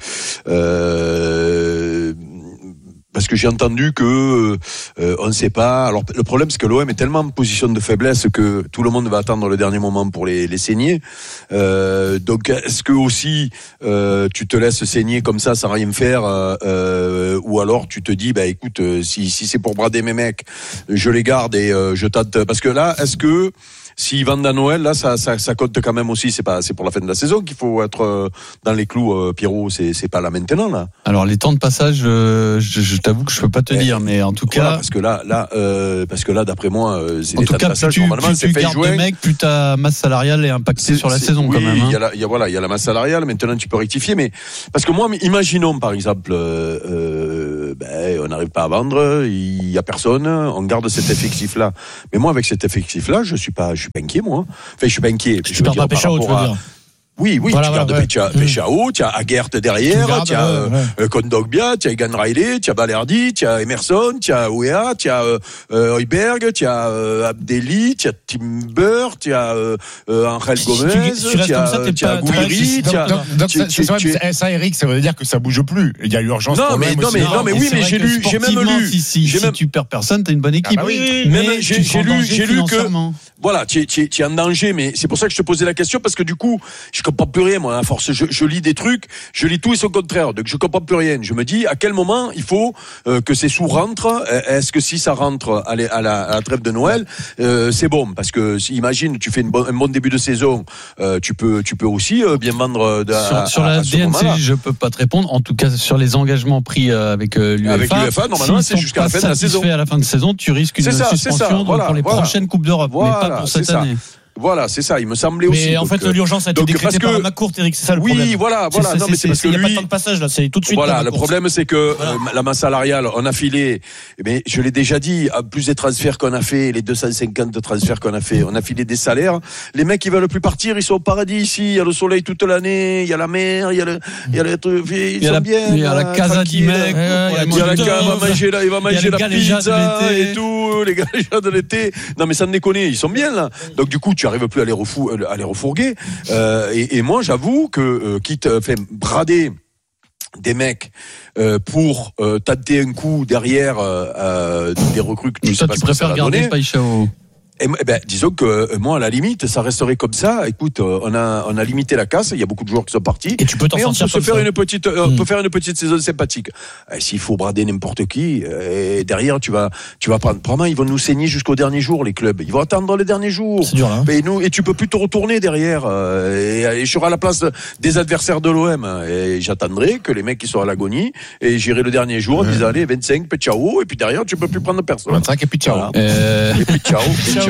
Parce que j'ai entendu que on ne sait pas. Alors le problème c'est que l'OM est tellement en position de faiblesse que tout le monde va attendre le dernier moment pour les saigner. Donc est-ce que aussi tu te laisses saigner comme ça sans rien faire, ou alors tu te dis écoute, si c'est pour brader mes mecs, je les garde et je tente. Parce que là, est-ce que s'ils vendent à Noël, là, ça compte quand même aussi. C'est pour la fin de la saison qu'il faut être dans les clous, Pierrot. C'est pas là maintenant, là. Alors, les temps de passage, je t'avoue que je peux pas te dire, mais en tout cas. Parce que là, d'après moi, c'est des temps de passage. Normalement, c'est fait juin. Plus tu gardes des mecs, plus ta masse salariale est impactée sur la saison, quand même. Il y a la masse salariale. Maintenant, tu peux rectifier, mais parce que moi, imaginons, par exemple, on n'arrive pas à vendre, il y a personne, on garde cet effectif-là. Mais moi, avec cet effectif-là, je suis pas inquiet, moi. Enfin, je suis pas inquiet. Tu perds pas Paixão, tu veux dire. Oui, voilà, tu gardes Paixão, tu as Aguert derrière, tu as Kondogbia, tu as Egan Riley, tu as Balerdi, tu as Emerson, tu as Ouéa, tu as Højbjerg, tu as Abdelli, tu as Timber, tu as Angel Gomez, tu as Gouiri, ça, Eric, ça veut dire que ça bouge plus. Il y a urgence pour l'OM aussi. Non, mais oui, mais j'ai lu. Si tu perds personne, t'as une bonne équipe. Mais j'ai lu que voilà, tu es en danger, mais c'est pour ça que je te posais la question, parce que du coup, je comprends plus rien, moi, à force. Je lis des trucs, je lis tout et son contraire. Donc, je comprends plus rien. Je me dis, à quel moment il faut que ces sous rentrent? Est-ce que si ça rentre à la trêve de Noël, c'est bon? Parce que, imagine, tu fais un bon début de saison, tu peux aussi bien vendre sur la DNC, je peux pas te répondre. En tout cas, sur les engagements pris avec l'UEFA. Avec l'UEFA, normalement, c'est jusqu'à la fin de la saison. À la fin de saison, tu risques une suspension pour les prochaines Coupes d'Europe, mais pas pour cette année. Voilà, c'est ça. Il me semblait aussi. Mais en fait, l'urgence a été décrétée par McCourt, Eric. C'est ça le problème. Oui, voilà. Non, mais c'est parce que il n'y a pas de temps de passage là. C'est tout de suite. Voilà. Le problème, c'est que la masse salariale, on a filé. Mais je l'ai déjà dit. Plus des transferts qu'on a fait, les 250 transferts qu'on a fait, on a filé des salaires. Les mecs, ils veulent plus partir. Ils sont au paradis ici. Il y a le soleil toute l'année. Il y a la mer. Il y a les trucs. Ils sont bien. Il y a la casa du mec. Il va manger la pizza et tout. Les gars de l'été. Non, mais ça me déconne. Ils sont bien là. Donc du coup, tu arrives plus à les refourguer. Et moi, j'avoue que quitte brader des mecs pour tenter un coup derrière des recrues que tu sais pas ce que ça va donner. Disons que moi, à la limite, ça resterait comme ça. Écoute, on a limité la casse. Il y a beaucoup de joueurs qui sont partis. Et tu peux t'en sortir. On peut faire une petite saison sympathique. S'il faut brader n'importe qui, et derrière, tu vas prendre. Probablement, ils vont nous saigner jusqu'au dernier jour, les clubs. Ils vont attendre les derniers jours. C'est dur, là. Et tu peux plus te retourner derrière. Et je serai à la place des adversaires de l'OM. Et j'attendrai que les mecs qui sont à l'agonie. Et j'irai le dernier jour en disant, allez, 25, puis ciao. Et puis derrière, tu peux plus prendre personne. 25 et puis ciao. Et puis ciao.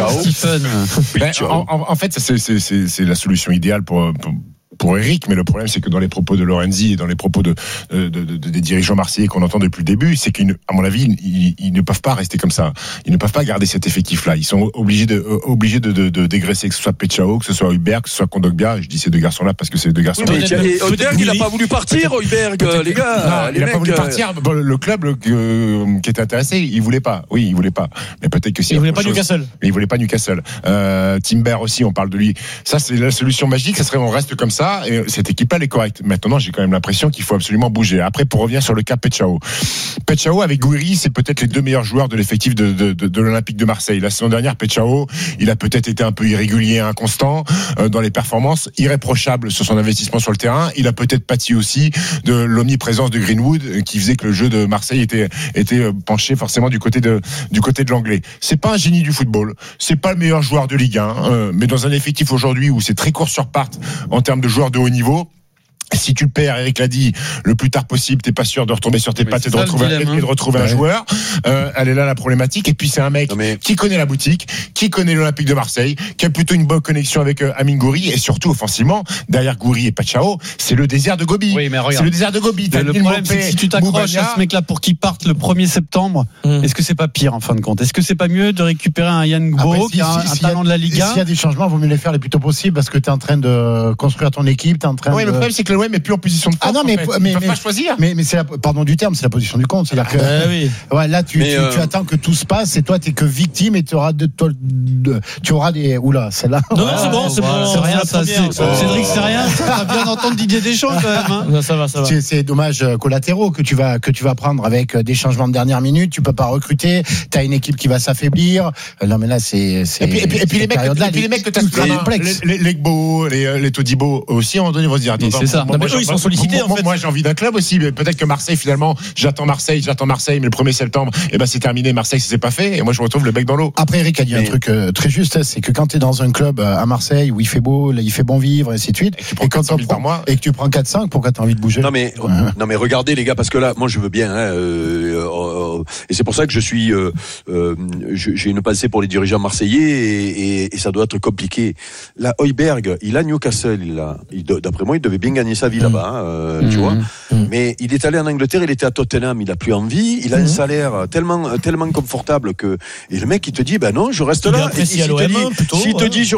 En fait, c'est la solution idéale pour Eric, mais le problème c'est que dans les propos de Lorenzi et dans les propos des dirigeants marseillais qu'on entend depuis le début, c'est qu'à mon avis ils ne peuvent pas rester comme ça. Ils ne peuvent pas garder cet effectif-là. Ils sont obligés de dégraisser, que ce soit Paixão, que ce soit Højbjerg, que ce soit Kondogbia. Je dis ces deux garçons-là parce que c'est deux garçons. Oui, Højbjerg, il n'a pas voulu partir, Højbjerg, les gars. Il n'a pas voulu partir. Le club qui était intéressé, il voulait pas. Oui, il voulait pas. Mais peut-être que si. Il voulait pas Newcastle. Mais il voulait pas Newcastle. Timber aussi, on parle de lui. Ça, c'est la solution magique. Ça serait on reste comme ça. Et cette équipe-là, elle est correcte. Maintenant, j'ai quand même l'impression qu'il faut absolument bouger. Après, pour revenir sur le cas Paixão avec Gouiri, c'est peut-être les deux meilleurs joueurs de l'effectif de l'Olympique de Marseille. La saison dernière, Paixão, il a peut-être été un peu irrégulier, inconstant dans les performances, irréprochable sur son investissement sur le terrain. Il a peut-être pâti aussi de l'omniprésence de Greenwood, qui faisait que le jeu de Marseille était penché forcément du côté de l'anglais. C'est pas un génie du football. C'est pas le meilleur joueur de Ligue 1, mais dans un effectif aujourd'hui où c'est très court sur part en termes de joueurs de haut niveau, Si tu le perds, Eric l'a dit, le plus tard possible, t'es pas sûr de retomber sur tes pattes et de retrouver un joueur. Elle est là la problématique. Et puis c'est un mec qui connaît la boutique, qui connaît l'Olympique de Marseille, qui a plutôt une bonne connexion avec Amine Gouiri, et surtout offensivement, derrière Gouiri et Pachao, c'est le désert de Gobi. Oui, mais regarde. C'est le désert de Gobi. Le problème, c'est que si tu t'accroches à ce mec-là pour qu'il parte le 1er septembre, est-ce que c'est pas pire en fin de compte? Est-ce que c'est pas mieux de récupérer un Yann Gboro qui a un talent de la Liga? S'il y a des changements, il vaut mieux les faire le plus tôt possible parce que tu es en train de construire ton équipe, tu es en train le problème, c'est que l'OM est plus en position de force. Ah non, mais ils peuvent pas choisir. Mais c'est pardon du terme, c'est la position du compte. C'est-à-dire que là, tu attends que tout se passe et toi, t'es que victime et tu auras des. Oula, celle-là. Non, c'est bon. C'est rien, ça. Cédric, c'est rien. Ça vient d'entendre Didier Deschamps quand même. Ça va. C'est dommages collatéraux que tu vas prendre avec des changements de dernière minute. Tu peux pas recruter. T'as une équipe qui va s'affaiblir. Non, mais là, c'est. Et puis les mecs que t'as les Gbo, les Todibo aussi, à un moment donné, vont se dire. C'est ça. Ils sont sollicités en fait. Moi, j'ai envie d'un club aussi. Mais peut-être que Marseille, finalement, j'attends Marseille, mais le 1er septembre, c'est terminé. Marseille, ça s'est pas fait. Et moi, je me retrouve le bec dans l'eau. Après, Eric a dit un truc très juste, c'est que quand tu es dans un club à Marseille où il fait beau, il fait bon vivre, et ainsi de suite, et quand tu prends 4-5, pourquoi tu as envie de bouger? Non mais regardez les gars, parce que là, moi je veux bien, et c'est pour ça que j'ai une pensée pour les dirigeants marseillais, et ça doit être compliqué. Là, Højbjerg, il a Newcastle, d'après moi, il devait bien gagner sa vie là-bas, tu vois. Mais il est allé en Angleterre, il était à Tottenham, il a plus envie, il a un salaire tellement confortable que, et le mec il te dit, non, je reste là. Il est apprécié à l'OM plutôt. S'il te dit,